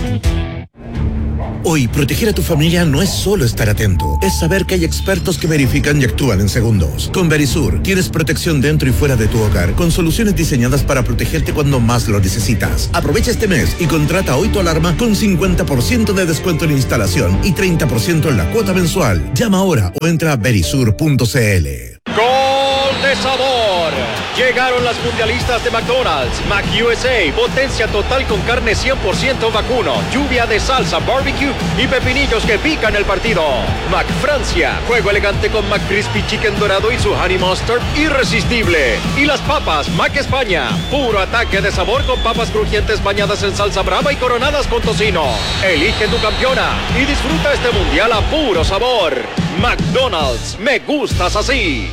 Hoy, proteger a tu familia no es solo estar atento, es saber que hay expertos que verifican y actúan en segundos. Con Verisur, tienes protección dentro y fuera de tu hogar, con soluciones diseñadas para protegerte cuando más lo necesitas. Aprovecha este mes y contrata hoy tu alarma con cincuenta por ciento de descuento en instalación y treinta por ciento en la cuota mensual. Llama ahora o entra a verisur punto c l. ¡Gol de sabor! Llegaron las mundialistas de McDonald's. Mac U S A, potencia total con carne cien por ciento vacuno, lluvia de salsa, barbecue y pepinillos que pican el partido. Mac Francia, juego elegante con Mac Crispy Chicken dorado y su honey mustard irresistible. Y las papas Mac España, puro ataque de sabor con papas crujientes bañadas en salsa brava y coronadas con tocino. Elige tu campeona y disfruta este mundial a puro sabor. McDonald's, me gustas así.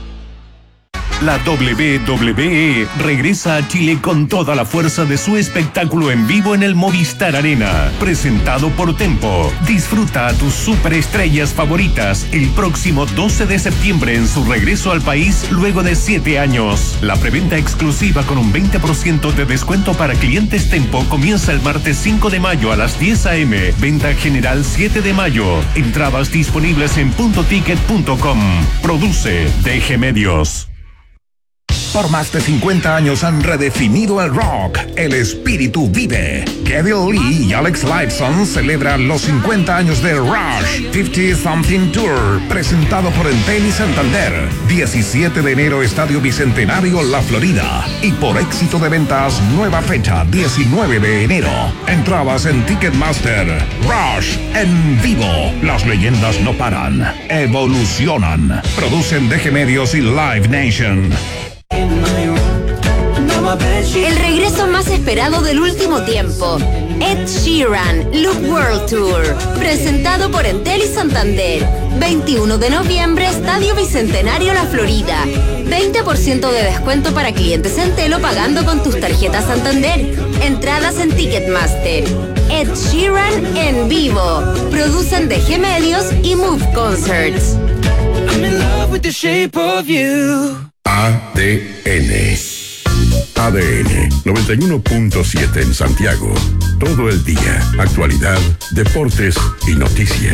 La W W E regresa a Chile con toda la fuerza de su espectáculo en vivo en el Movistar Arena, presentado por Tempo. Disfruta a tus superestrellas favoritas el próximo doce de septiembre en su regreso al país luego de siete años. La preventa exclusiva con un veinte por ciento de descuento para clientes Tempo comienza el martes cinco de mayo a las diez a eme. Venta general siete de mayo. Entradas disponibles en punto ticket punto com. Produce D G Medios. Por más de cincuenta años han redefinido el rock. El espíritu vive. Kevin Lee y Alex Lifeson celebran los cincuenta años de Rush cincuenta Something Tour, presentado por Entel y Santander. diecisiete de enero, Estadio Bicentenario, La Florida. Y por éxito de ventas, nueva fecha, diecinueve de enero. Entradas en Ticketmaster. Rush en vivo. Las leyendas no paran, evolucionan. Producen D G Medios y Live Nation. El regreso más esperado del último tiempo. Ed Sheeran, Loop World Tour, presentado por Entel y Santander. veintiuno de noviembre, Estadio Bicentenario, La Florida. veinte por ciento de descuento para clientes Entel o pagando con tus tarjetas Santander. Entradas en Ticketmaster. Ed Sheeran en vivo. Producen D G Medios y Move Concerts. I'm in love with the shape of you. A D N. A D N noventa y uno punto siete en Santiago. Todo el día. Actualidad, deportes y noticias.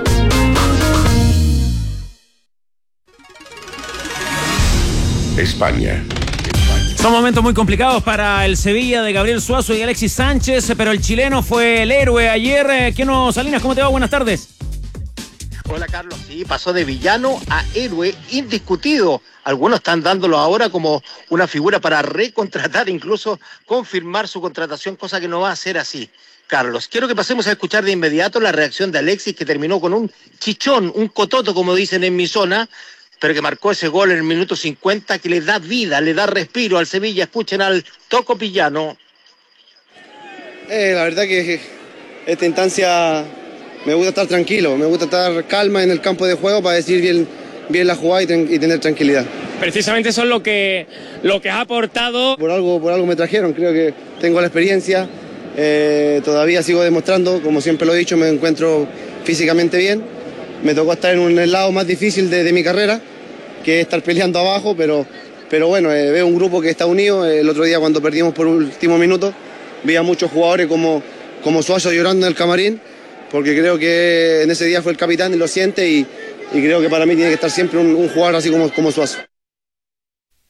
España. Son momentos muy complicados para el Sevilla de Gabriel Suazo y Alexis Sánchez, pero el chileno fue el héroe ayer. ¿Qué no, Salinas? ¿Cómo te va? Buenas tardes. Hola Carlos, sí, pasó de villano a héroe indiscutido. Algunos están dándolo ahora como una figura para recontratar, incluso confirmar su contratación, cosa que no va a ser así. Carlos, quiero que pasemos a escuchar de inmediato la reacción de Alexis, que terminó con un chichón, un cototo, como dicen en mi zona, pero que marcó ese gol en el minuto cincuenta que le da vida, le da respiro al Sevilla. Escuchen al Toco Pillano. Eh, la verdad que esta instancia me gusta estar tranquilo, me gusta estar calma en el campo de juego para decir bien, bien la jugada y, ten, y tener tranquilidad. Precisamente eso es lo que, lo que ha aportado. Por algo, por algo me trajeron, creo que tengo la experiencia, eh, todavía sigo demostrando, como siempre lo he dicho, me encuentro físicamente bien. Me tocó estar en un lado más difícil de, de mi carrera, que es estar peleando abajo, pero, pero bueno, eh, veo un grupo que está unido. El otro día cuando perdimos por último minuto, vi a muchos jugadores como, como Suazo llorando en el camarín, porque creo que en ese día fue el capitán y lo siente, y, y creo que para mí tiene que estar siempre un, un jugador así como, como Suazo.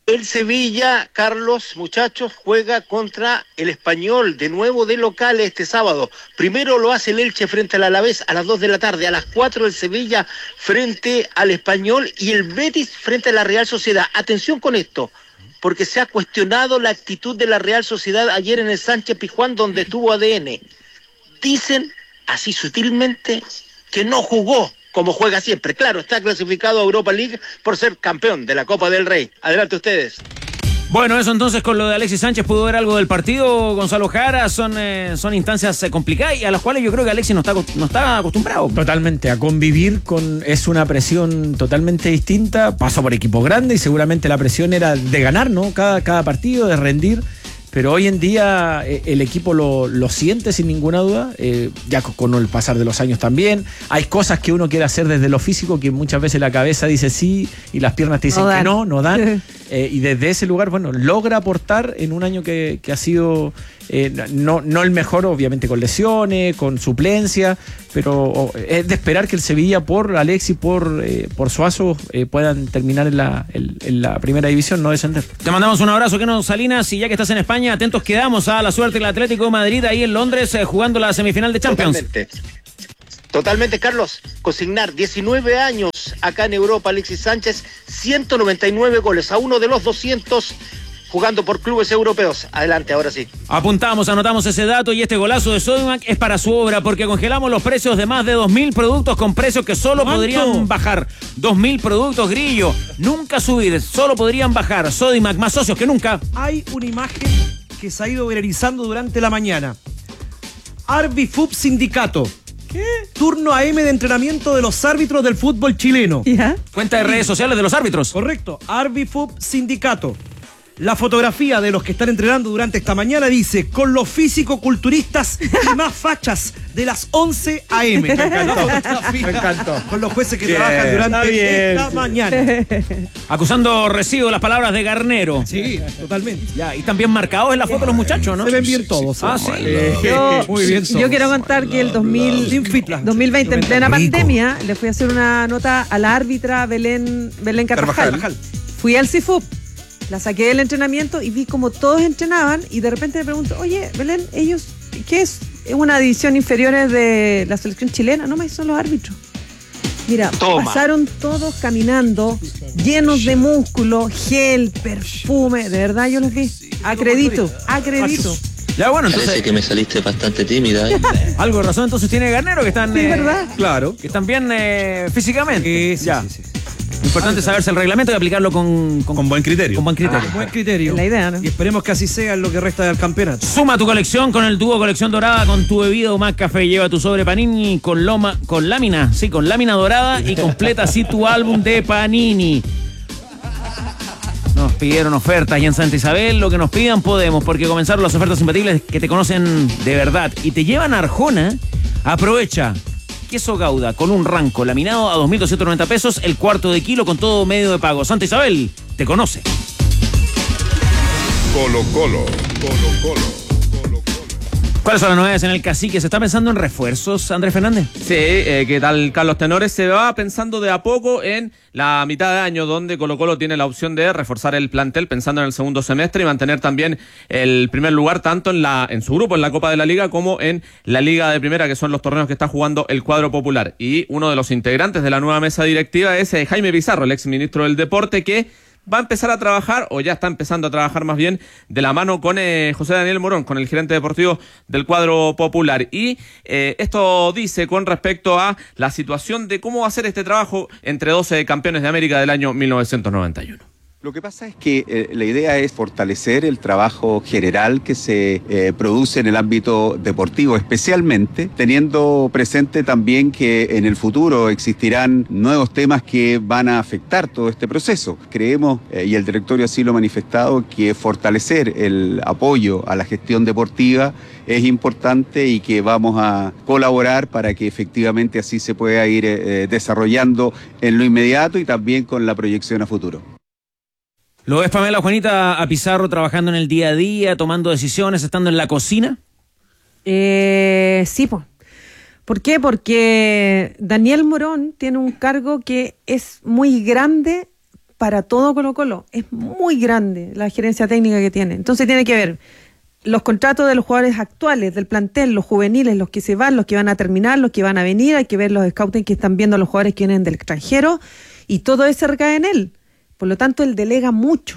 El Sevilla, Carlos, muchachos, juega contra el Español, de nuevo de local este sábado. Primero lo hace el Elche frente al Alavés a las dos de la tarde, a las cuatro el Sevilla frente al Español y el Betis frente a la Real Sociedad. Atención con esto, porque se ha cuestionado la actitud de la Real Sociedad ayer en el Sánchez Pizjuán, donde tuvo A D N. Dicen, así sutilmente, que no jugó como juega siempre. Claro, está clasificado a Europa League por ser campeón de la Copa del Rey. Adelante ustedes. Bueno, eso entonces con lo de Alexis Sánchez. ¿Pudo ver algo del partido, Gonzalo Jara? Son, eh, son instancias eh, complicadas y a las cuales yo creo que Alexis no está, no está acostumbrado. Totalmente, a convivir con... Es una presión totalmente distinta. Pasó por equipo grande y seguramente la presión era de ganar, ¿no? Cada, cada partido, de rendir. Pero hoy en día eh, el equipo lo, lo siente sin ninguna duda, eh, ya con, con el pasar de los años también. Hay cosas que uno quiere hacer desde lo físico que muchas veces la cabeza dice sí y las piernas te dicen no que no, no dan. Eh, y desde ese lugar, bueno, logra aportar en un año que, que ha sido eh, no, no el mejor, obviamente con lesiones, con suplencia, pero oh, es de esperar que el Sevilla por Alexis, por, eh, por Suazo eh, puedan terminar en la, en, en la primera división, no descender. Te mandamos un abrazo, Keno Salinas, y ya que estás en España, atentos quedamos a la suerte del Atlético de Madrid ahí en Londres eh, jugando la semifinal de Champions. Totalmente. Totalmente, Carlos. Consignar diecinueve años acá en Europa, Alexis Sánchez, ciento noventa y nueve goles, a uno de los doscientos jugando por clubes europeos. Adelante, ahora sí. Apuntamos, anotamos ese dato y este golazo de Sodimac es para su obra porque congelamos los precios de más de dos mil productos con precios que solo ¿Cuánto? podrían bajar. dos mil productos, Grillo. Nunca subir, solo podrían bajar. Sodimac, más socios que nunca. Hay una imagen que se ha ido viralizando durante la mañana. Arbifub Sindicato. ¿Qué? Turno A M de entrenamiento de los árbitros del fútbol chileno. ¿Ya? Cuenta de redes sociales de los árbitros. Correcto. Arbifub Sindicato. La fotografía de los que están entrenando durante esta mañana dice, con los físico-culturistas y más fachas de las once a eme. Me encantó. Me encantó. Con los jueces que bien, trabajan durante esta mañana. Acusando recibo las palabras de Garnero. Sí, totalmente. Ya, y también marcados en la foto los muchachos, ¿no? Se ven bien todos. Ah, sí. Yo, Muy bien. Yo quiero contar que el dos mil, dos mil veinte, en plena pandemia, le fui a hacer una nota a la árbitra Belén, Belén Carvajal. Carvajal. Fui al C I F U P. La saqué del entrenamiento y vi como todos entrenaban y de repente me pregunto, oye, Belén, ellos, ¿qué es? ¿Es una división inferior de la selección chilena? No, más son los árbitros. Mira, Toma. pasaron todos caminando, llenos de músculo, gel, perfume, de verdad yo los vi. Acredito, acredito. Ya, bueno, entonces... Parece que me saliste bastante tímida. ¿eh? Algo de razón entonces tiene Garnero, que están... Sí, eh, ¿verdad? Claro. Que están bien eh, físicamente. Sí, ya. sí, sí, sí. Importante saberse el reglamento y aplicarlo con, con, con buen criterio. Con buen criterio. Ah, buen criterio. La idea, ¿no? Y esperemos que así sea en lo que resta del campeonato. Suma tu colección con el dúo Colección Dorada con tu bebida o más café. Lleva tu sobre Panini con loma, con lámina, sí, con lámina dorada y completa así tu álbum de Panini. Nos pidieron ofertas y en Santa Isabel lo que nos pidan podemos, porque comenzaron las ofertas imbatibles que te conocen de verdad y te llevan a Arjona. Aprovecha. Queso Gouda con un ranco laminado a dos mil doscientos noventa pesos, el cuarto de kilo con todo medio de pago. Santa Isabel te conoce. Colo Colo, Colo Colo. ¿Cuáles son las novedades en el Cacique? ¿Se está pensando en refuerzos, Andrés Fernández? Sí, eh, ¿qué tal, Carlos Tenores? Se va pensando de a poco en la mitad de año, donde Colo Colo tiene la opción de reforzar el plantel, pensando en el segundo semestre y mantener también el primer lugar, tanto en la en su grupo, en la Copa de la Liga, como en la Liga de Primera, que son los torneos que está jugando el cuadro popular. Y uno de los integrantes de la nueva mesa directiva es eh, Jaime Pizarro, el ex ministro del Deporte, que va a empezar a trabajar, o ya está empezando a trabajar más bien, de la mano con eh, José Daniel Morón, con el gerente deportivo del cuadro popular. Y eh, esto dice con respecto a la situación de cómo va a ser este trabajo entre doce campeones de América del año mil novecientos noventa y uno. Lo que pasa es que eh, la idea es fortalecer el trabajo general que se eh, produce en el ámbito deportivo, especialmente teniendo presente también que en el futuro existirán nuevos temas que van a afectar todo este proceso. Creemos, eh, y el directorio así lo ha manifestado, que fortalecer el apoyo a la gestión deportiva es importante y que vamos a colaborar para que efectivamente así se pueda ir eh, desarrollando en lo inmediato y también con la proyección a futuro. ¿Lo ves, Pamela, Juanita, a Pizarro trabajando en el día a día, tomando decisiones, estando en la cocina? Eh, sí, pues. ¿Por qué? Porque Daniel Morón tiene un cargo que es muy grande para todo Colo-Colo. Es muy grande la gerencia técnica que tiene. Entonces tiene que ver los contratos de los jugadores actuales del plantel, los juveniles, los que se van, los que van a terminar, los que van a venir, hay que ver los scouting que están viendo a los jugadores que vienen del extranjero, y todo eso recae en él. Por lo tanto, él delega mucho.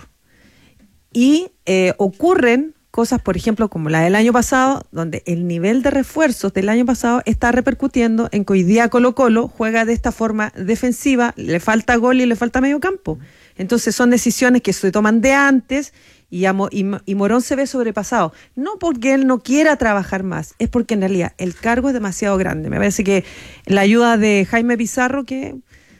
Y eh, ocurren cosas, por ejemplo, como la del año pasado, donde el nivel de refuerzos del año pasado está repercutiendo en que hoy día Colo-Colo juega de esta forma defensiva, le falta gol y le falta medio campo. Entonces son decisiones que se toman de antes, y, a, y, y Morón se ve sobrepasado. No porque él no quiera trabajar más, es porque en realidad el cargo es demasiado grande. Me parece que la ayuda de Jaime Pizarro, que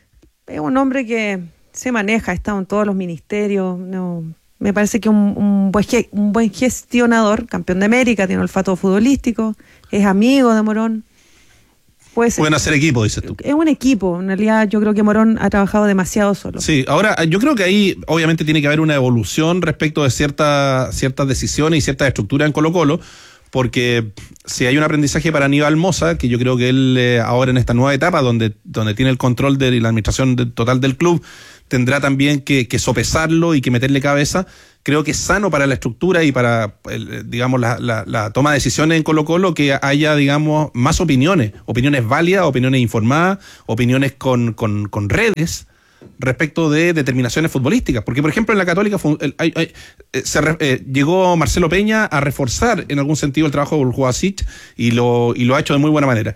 es un hombre que se maneja, ha estado en todos los ministerios, no... Me parece que un, un, buen, un buen gestionador, campeón de América, tiene olfato futbolístico, es amigo de Morón. Puede ser. Pueden hacer equipo, dices tú. Es un equipo, en realidad yo creo que Morón ha trabajado demasiado solo. Sí, ahora yo creo que ahí obviamente tiene que haber una evolución respecto de cierta, ciertas decisiones y ciertas estructuras en Colo-Colo, porque si hay un aprendizaje para Aníbal Mosa, que yo creo que él eh, ahora en esta nueva etapa, donde, donde tiene el control de la administración de, total del club, tendrá también que, que sopesarlo y que meterle cabeza. Creo que es sano para la estructura y para, el, digamos, la, la, la toma de decisiones en Colo-Colo que haya, digamos, más opiniones, opiniones válidas, opiniones informadas, opiniones con, con, con redes respecto de determinaciones futbolísticas. Porque, por ejemplo, en la Católica el, hay, hay, se re, eh, llegó Marcelo Peña a reforzar en algún sentido el trabajo de Uljubasic y lo, y lo ha hecho de muy buena manera.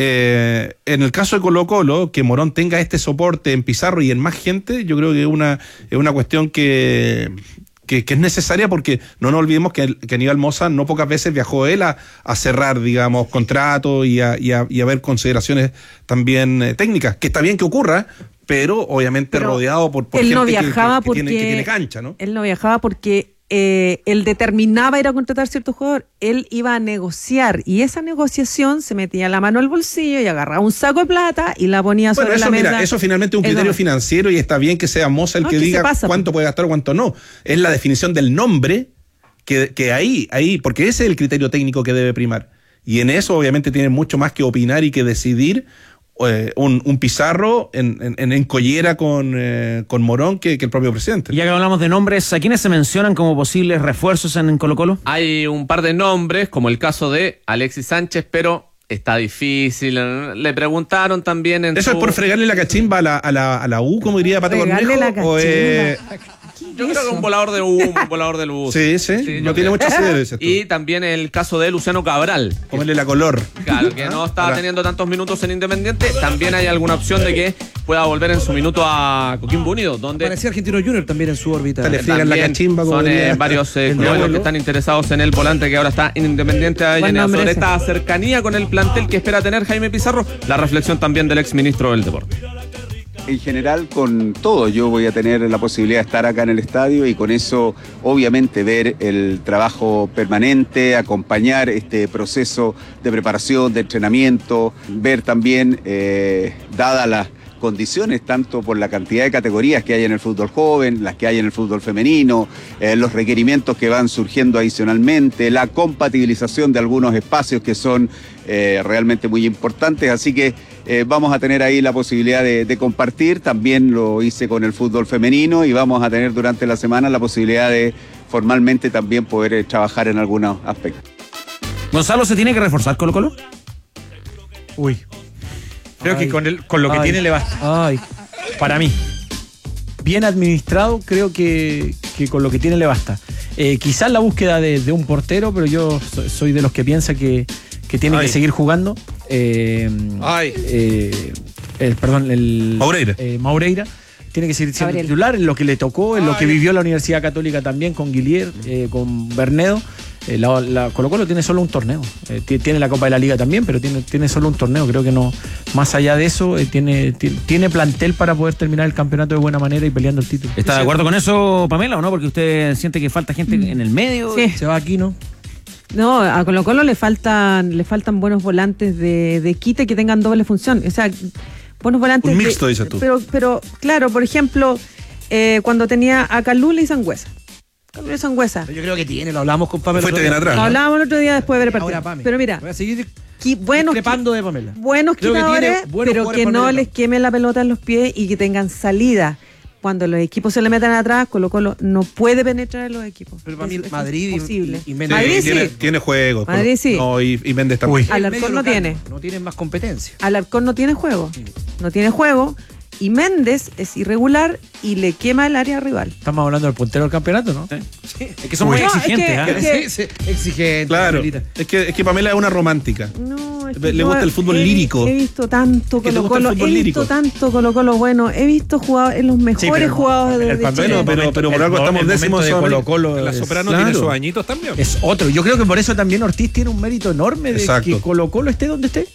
Eh, en el caso de Colo-Colo, que Morón tenga este soporte en Pizarro y en más gente, yo creo que es una, es una cuestión que, que, que es necesaria, porque no nos olvidemos que, que Aníbal Mosa no pocas veces viajó él a, a cerrar, digamos, contratos y a, y, a, y a ver consideraciones también eh, técnicas, que está bien que ocurra, pero obviamente pero rodeado por, por él gente no viajaba que, que, que, porque, tiene, que tiene cancha, ¿no? Él no viajaba porque eh, él determinaba ir a contratar cierto jugador, él iba a negociar, y esa negociación se metía la mano al bolsillo y agarraba un saco de plata y la ponía sobre bueno, eso, la mesa. Mira, eso finalmente es un criterio eso. financiero, y está bien que sea Mosa el no, que diga cuánto puede gastar o cuánto no. Es la definición del nombre que, que ahí, ahí, porque ese es el criterio técnico que debe primar. Y en eso obviamente tiene mucho más que opinar y que decidir eh, un, un Pizarro en, en, en collera con, eh, con Morón que, que el propio presidente. Ya que hablamos de nombres, ¿a quiénes se mencionan como posibles refuerzos en Colo-Colo? Hay un par de nombres, como el caso de Alexis Sánchez, pero está difícil. Le preguntaron también en ¿Eso su... es por fregarle la cachimba a la, a la, a la U, como diría Pato Cornejo? ¿O es... Yo creo que un volador de U, un volador del bus. Sí, sí, sí no tiene mucho asidero. Y también el caso de Luciano Cabral. Ponerle la color. Claro, que no está Ahora. teniendo tantos minutos en Independiente. También hay alguna opción de que pueda volver en su minuto a Coquimbo Unido, donde parecía Argentino Junior también en su órbita. Le friegan la cachimba. Son eh, varios eh, clubes que están interesados en el volante que ahora está en Independiente. Sobre esta cercanía con el plantel que espera tener Jaime Pizarro, la reflexión también del exministro del Deporte. En general, con todo, yo voy a tener la posibilidad de estar acá en el estadio y con eso, obviamente, ver el trabajo permanente, acompañar este proceso de preparación, de entrenamiento, ver también, eh, dadas las condiciones, tanto por la cantidad de categorías que hay en el fútbol joven, las que hay en el fútbol femenino, eh, los requerimientos que van surgiendo adicionalmente, la compatibilización de algunos espacios que son eh, realmente muy importantes, así que eh, vamos a tener ahí la posibilidad de, de compartir. También lo hice con el fútbol femenino y vamos a tener durante la semana la posibilidad de formalmente también poder eh, trabajar en algunos aspectos. Gonzalo, ¿se tiene que reforzar Colo-Colo? Uy. Creo Ay. que con, el, con lo que Ay. tiene le basta. Ay. Para mí. Bien administrado, creo que, que con lo que tiene le basta. Eh, quizás la búsqueda de, de un portero, pero yo so, soy de los que piensa que, que tiene Ay. que seguir jugando. Eh, Ay. Eh, el, perdón, el... Maureira. Eh, Maureira. Tiene que seguir siendo Gabriel. titular en lo que le tocó, en Ay. lo que vivió la Universidad Católica también con Guillier, eh, con Bernedo. Eh, la, la Colo-Colo tiene solo un torneo, eh, tiene la Copa de la Liga también, pero tiene, tiene solo un torneo. Creo que no, más allá de eso, eh, tiene, tiene, tiene plantel para poder terminar el campeonato de buena manera y peleando el título. ¿Está de acuerdo con eso, Pamela, o no? Porque usted siente que falta gente mm. en el medio. Sí. Se va aquí, ¿no? No, a Colo-Colo le faltan, le faltan buenos volantes de, de quite que tengan doble función. O sea, buenos volantes. Un mixto, de, dices tú. Pero, pero, claro, por ejemplo, eh, cuando tenía a Calula y Sangüesa. Calula y Sangüesa. Yo creo que tiene, lo hablamos con Pamela. Fuiste bien atrás. Lo ¿no? hablábamos el otro día después de ver el partido. Ahora, Pame, pero mira, voy a seguir qui, buenos, discrepando de Pamela. Buenos Creo que quitadores, tiene buenos pero que Pamela. no les queme la pelota en los pies y que tengan salida. cuando los equipos se le meten atrás, Colo Colo no puede penetrar en los equipos. Pero para mí es, es Madrid imposible. y, y Méndez Madrid sí. tiene, tiene juego. Madrid sí. No, y, y Méndez también. Alarcón no tiene. No tienen más competencia. Alarcón no tiene juego. No tiene juego. Y Méndez es irregular y le quema el área rival. Estamos hablando del puntero del campeonato, ¿no? Sí. Es que son muy no, exigentes. Es que, ¿eh? es que, Sí, sí, exigente. Claro. Pamelita. Es que, es que Pamela es una romántica. No, es que Le yo gusta el fútbol he, lírico. He visto tanto ¿Que te Colo gusta el Colo, fútbol he lírico? visto tanto Colo Colo bueno, he visto jugadores, los mejores pero jugadores de, el de papel, Chile. Bueno, pero, pero por El- algo estamos el décimos momento de Colo Colo La es- Soprano claro. tiene sus añitos también. Es otro. Yo creo que por eso también Ortiz tiene un mérito enorme de Exacto. que Colo Colo esté donde esté.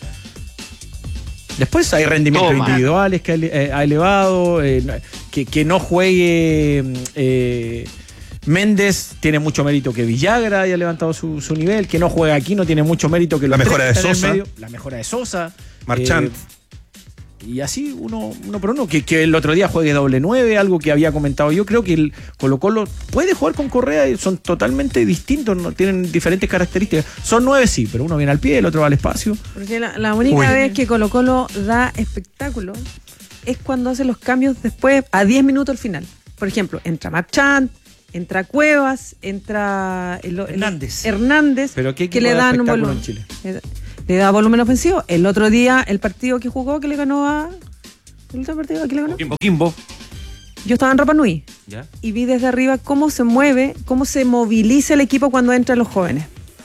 Después hay rendimientos Toma. individuales que ha, ele- eh, ha elevado, eh, que, que no juegue eh, Méndez, tiene mucho mérito que Villagra haya levantado su, su nivel, que no juegue aquí, no tiene mucho mérito que La los mejora tres de están en el Sosa. medio. La mejora de Sosa. Marchand. Eh, y así uno, uno por uno, que, que el otro día juegue doble nueve, algo que había comentado yo. Creo que el Colo Colo puede jugar con Correa y son totalmente distintos, no tienen diferentes características. Son nueve sí, pero uno viene al pie, el otro va al espacio. Porque la, la única Uy. vez que Colo Colo da espectáculo es cuando hace los cambios después, a diez minutos al final. Por ejemplo, entra Marchand, entra Cuevas, entra el- el- Hernández. Hernández, Pero ¿qué que equipo le da dan un espectáculo volumen. en Chile? Le, le da volumen ofensivo. El otro día, el partido que jugó, que le ganó a... ¿El otro partido a quién le ganó? Kimbo, Kimbo. Yo estaba en Rapa Nui ¿Ya? y vi desde arriba cómo se mueve, cómo se moviliza el equipo cuando entran los jóvenes.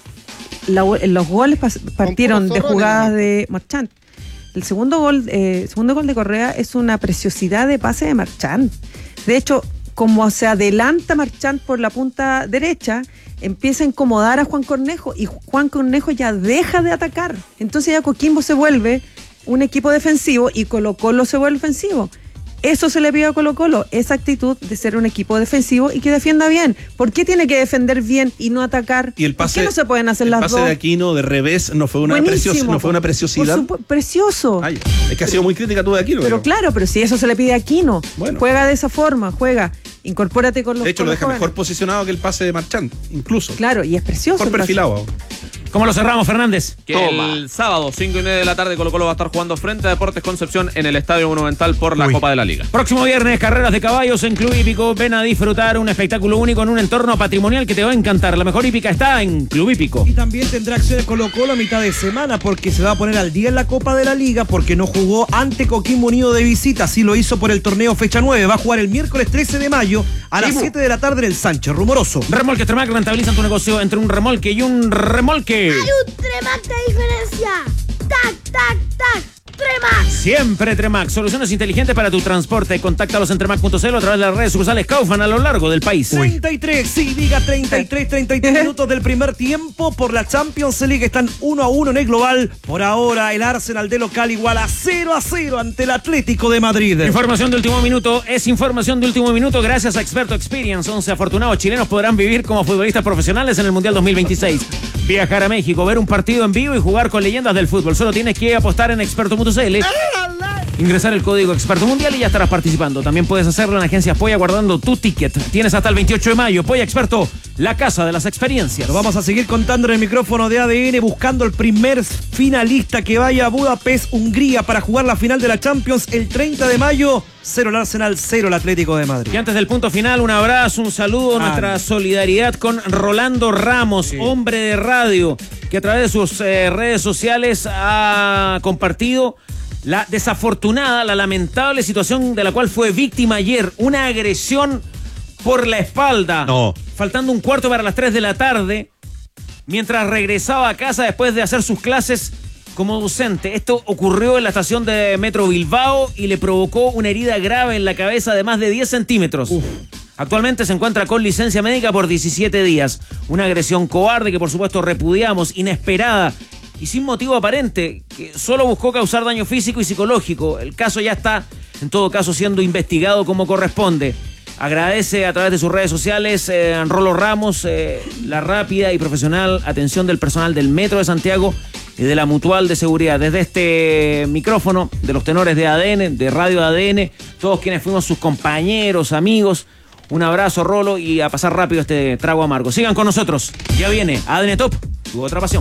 La- los goles pas- partieron de zorrones, jugadas ¿no? de Marchand. El segundo gol, eh, segundo gol de Correa es una preciosidad de pase de Marchand. De hecho, como se adelanta Marchand por la punta derecha, empieza a incomodar a Juan Cornejo y Juan Cornejo ya deja de atacar. Entonces ya Coquimbo se vuelve un equipo defensivo y Colo Colo se vuelve ofensivo. Eso se le pide a Colo Colo, esa actitud de ser un equipo defensivo y que defienda bien. ¿Por qué tiene que defender bien y no atacar? Y el pase, ¿Por qué no se pueden hacer el las pase dos? de Aquino de revés no fue una, Buenísimo, precios- no fue una por preciosidad. supu- precioso. Ay, es que ha sido muy crítica tú de Aquino. Pero claro, pero si eso se le pide a Aquino, Bueno. juega de esa forma, juega, incorpórate con los De hecho, con lo los deja jóvenes. mejor posicionado que el pase de Marchand, incluso. Claro, y es precioso. Mejor el pase. perfilado. ¿Cómo lo cerramos, Fernández? Que el sábado, cinco y media de la tarde, Colo Colo va a estar jugando frente a Deportes Concepción en el Estadio Monumental por la Uy. Copa de la Liga. Próximo viernes, carreras de caballos en Club Hípico. Ven a disfrutar un espectáculo único en un entorno patrimonial que te va a encantar. La mejor hípica está en Club Hípico. Y también tendrá acciones Colo Colo a mitad de semana porque se va a poner al día en la Copa de la Liga porque no jugó ante Coquimbo Unido de visita. Sí lo hizo por el torneo fecha nueve. Va a jugar el miércoles trece de mayo a las siete de la tarde en el Sánchez Rumoroso. Remolques Tremac rentabilizan tu negocio entre un remolque y un remolque. Hay un Tremac de diferencia. Tac, tac, tac. Tremac. Siempre Tremac, soluciones inteligentes para tu transporte. Contáctalos en tremac punto cl o a través de las redes sucursales Kaufman a lo largo del país. treinta y tres, sí, diga treinta y tres, treinta y tres minutos del primer tiempo por la Champions League. Están uno a uno en el global. Por ahora, el Arsenal de local igual a cero a cero ante el Atlético de Madrid. Información de último minuto es información de último minuto gracias a Experto Experience. once afortunados chilenos podrán vivir como futbolistas profesionales en el Mundial dos mil veintiséis. Viajar a México, ver un partido en vivo y jugar con leyendas del fútbol. Solo tienes que apostar en experto punto cl. Ingresar el código Experto Mundial y ya estarás participando. También puedes hacerlo en Agencias Poya guardando tu ticket. Tienes hasta el veintiocho de mayo. Poya Experto, la casa de las experiencias. Lo vamos a seguir contando en el micrófono de A D N buscando el primer finalista que vaya a Budapest, Hungría, para jugar la final de la Champions el treinta de mayo. Cero el Arsenal, cero el Atlético de Madrid. Y antes del punto final, un abrazo, un saludo, ah, nuestra solidaridad con Rolando Ramos, sí. hombre de radio, que a través de sus eh, redes sociales ha compartido la desafortunada, la lamentable situación de la cual fue víctima ayer, una agresión por la espalda. No. Faltando un cuarto para las tres de la tarde, mientras regresaba a casa después de hacer sus clases como docente. Esto ocurrió en la estación de Metro Bilbao y le provocó una herida grave en la cabeza de más de diez centímetros. Uf. Actualmente se encuentra con licencia médica por diecisiete días. Una agresión cobarde que por supuesto repudiamos, inesperada y sin motivo aparente, que solo buscó causar daño físico y psicológico. El caso ya está, en todo caso, siendo investigado como corresponde. Agradece a través de sus redes sociales eh, Rolo Ramos eh, la rápida y profesional atención del personal del Metro de Santiago y de la Mutual de Seguridad. Desde este micrófono, de los tenores de A D N, de Radio A D N, todos quienes fuimos sus compañeros, amigos, un abrazo, Rolo, y a pasar rápido este trago amargo. Sigan con nosotros, ya viene A D N Top, tu otra pasión.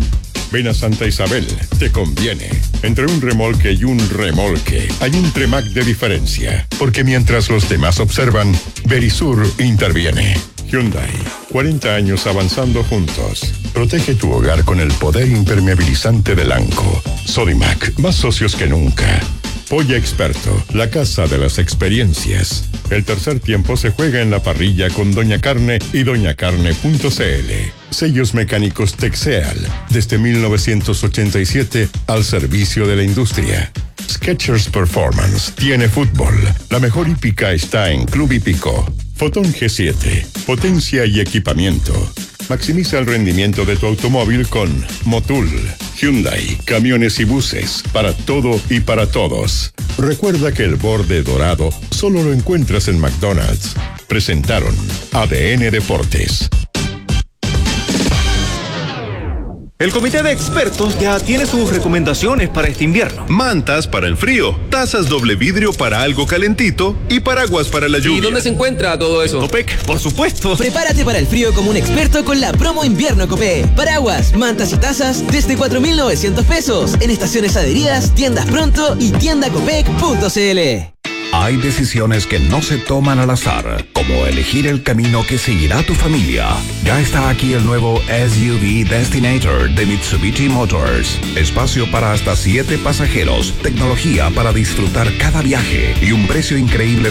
Ven a Santa Isabel, te conviene. Entre un remolque y un remolque hay un Tremac de diferencia, porque mientras los demás observan, Verisur interviene. Hyundai, cuarenta años avanzando juntos. Protege tu hogar con el poder impermeabilizante del ANCO. Sodimac, más socios que nunca. Polla Experto, la casa de las experiencias. El tercer tiempo se juega en la parrilla con Doña Carne y doña carne punto c l. Sellos mecánicos Texeal, desde mil novecientos ochenta y siete al servicio de la industria. Skechers Performance tiene fútbol. La mejor hípica está en Club Hípico. Fotón G siete, potencia y equipamiento. Maximiza el rendimiento de tu automóvil con Motul. Hyundai, camiones y buses, para todo y para todos. Recuerda que el borde dorado solo lo encuentras en McDonald's. Presentaron A D N Deportes. El comité de expertos ya tiene sus recomendaciones para este invierno. Mantas para el frío, tazas doble vidrio para algo calentito y paraguas para la lluvia. ¿Y dónde se encuentra todo eso? Copec, por supuesto. Prepárate para el frío como un experto con la promo invierno Copec. Paraguas, mantas y tazas desde cuatro mil novecientos pesos en estaciones adheridas, tiendas pronto y tienda copec punto c l. Hay decisiones que no se toman al azar, como elegir el camino que seguirá tu familia. Ya está aquí el nuevo S U V Destinator de Mitsubishi Motors. Espacio para hasta siete pasajeros, tecnología para disfrutar cada viaje y un precio increíble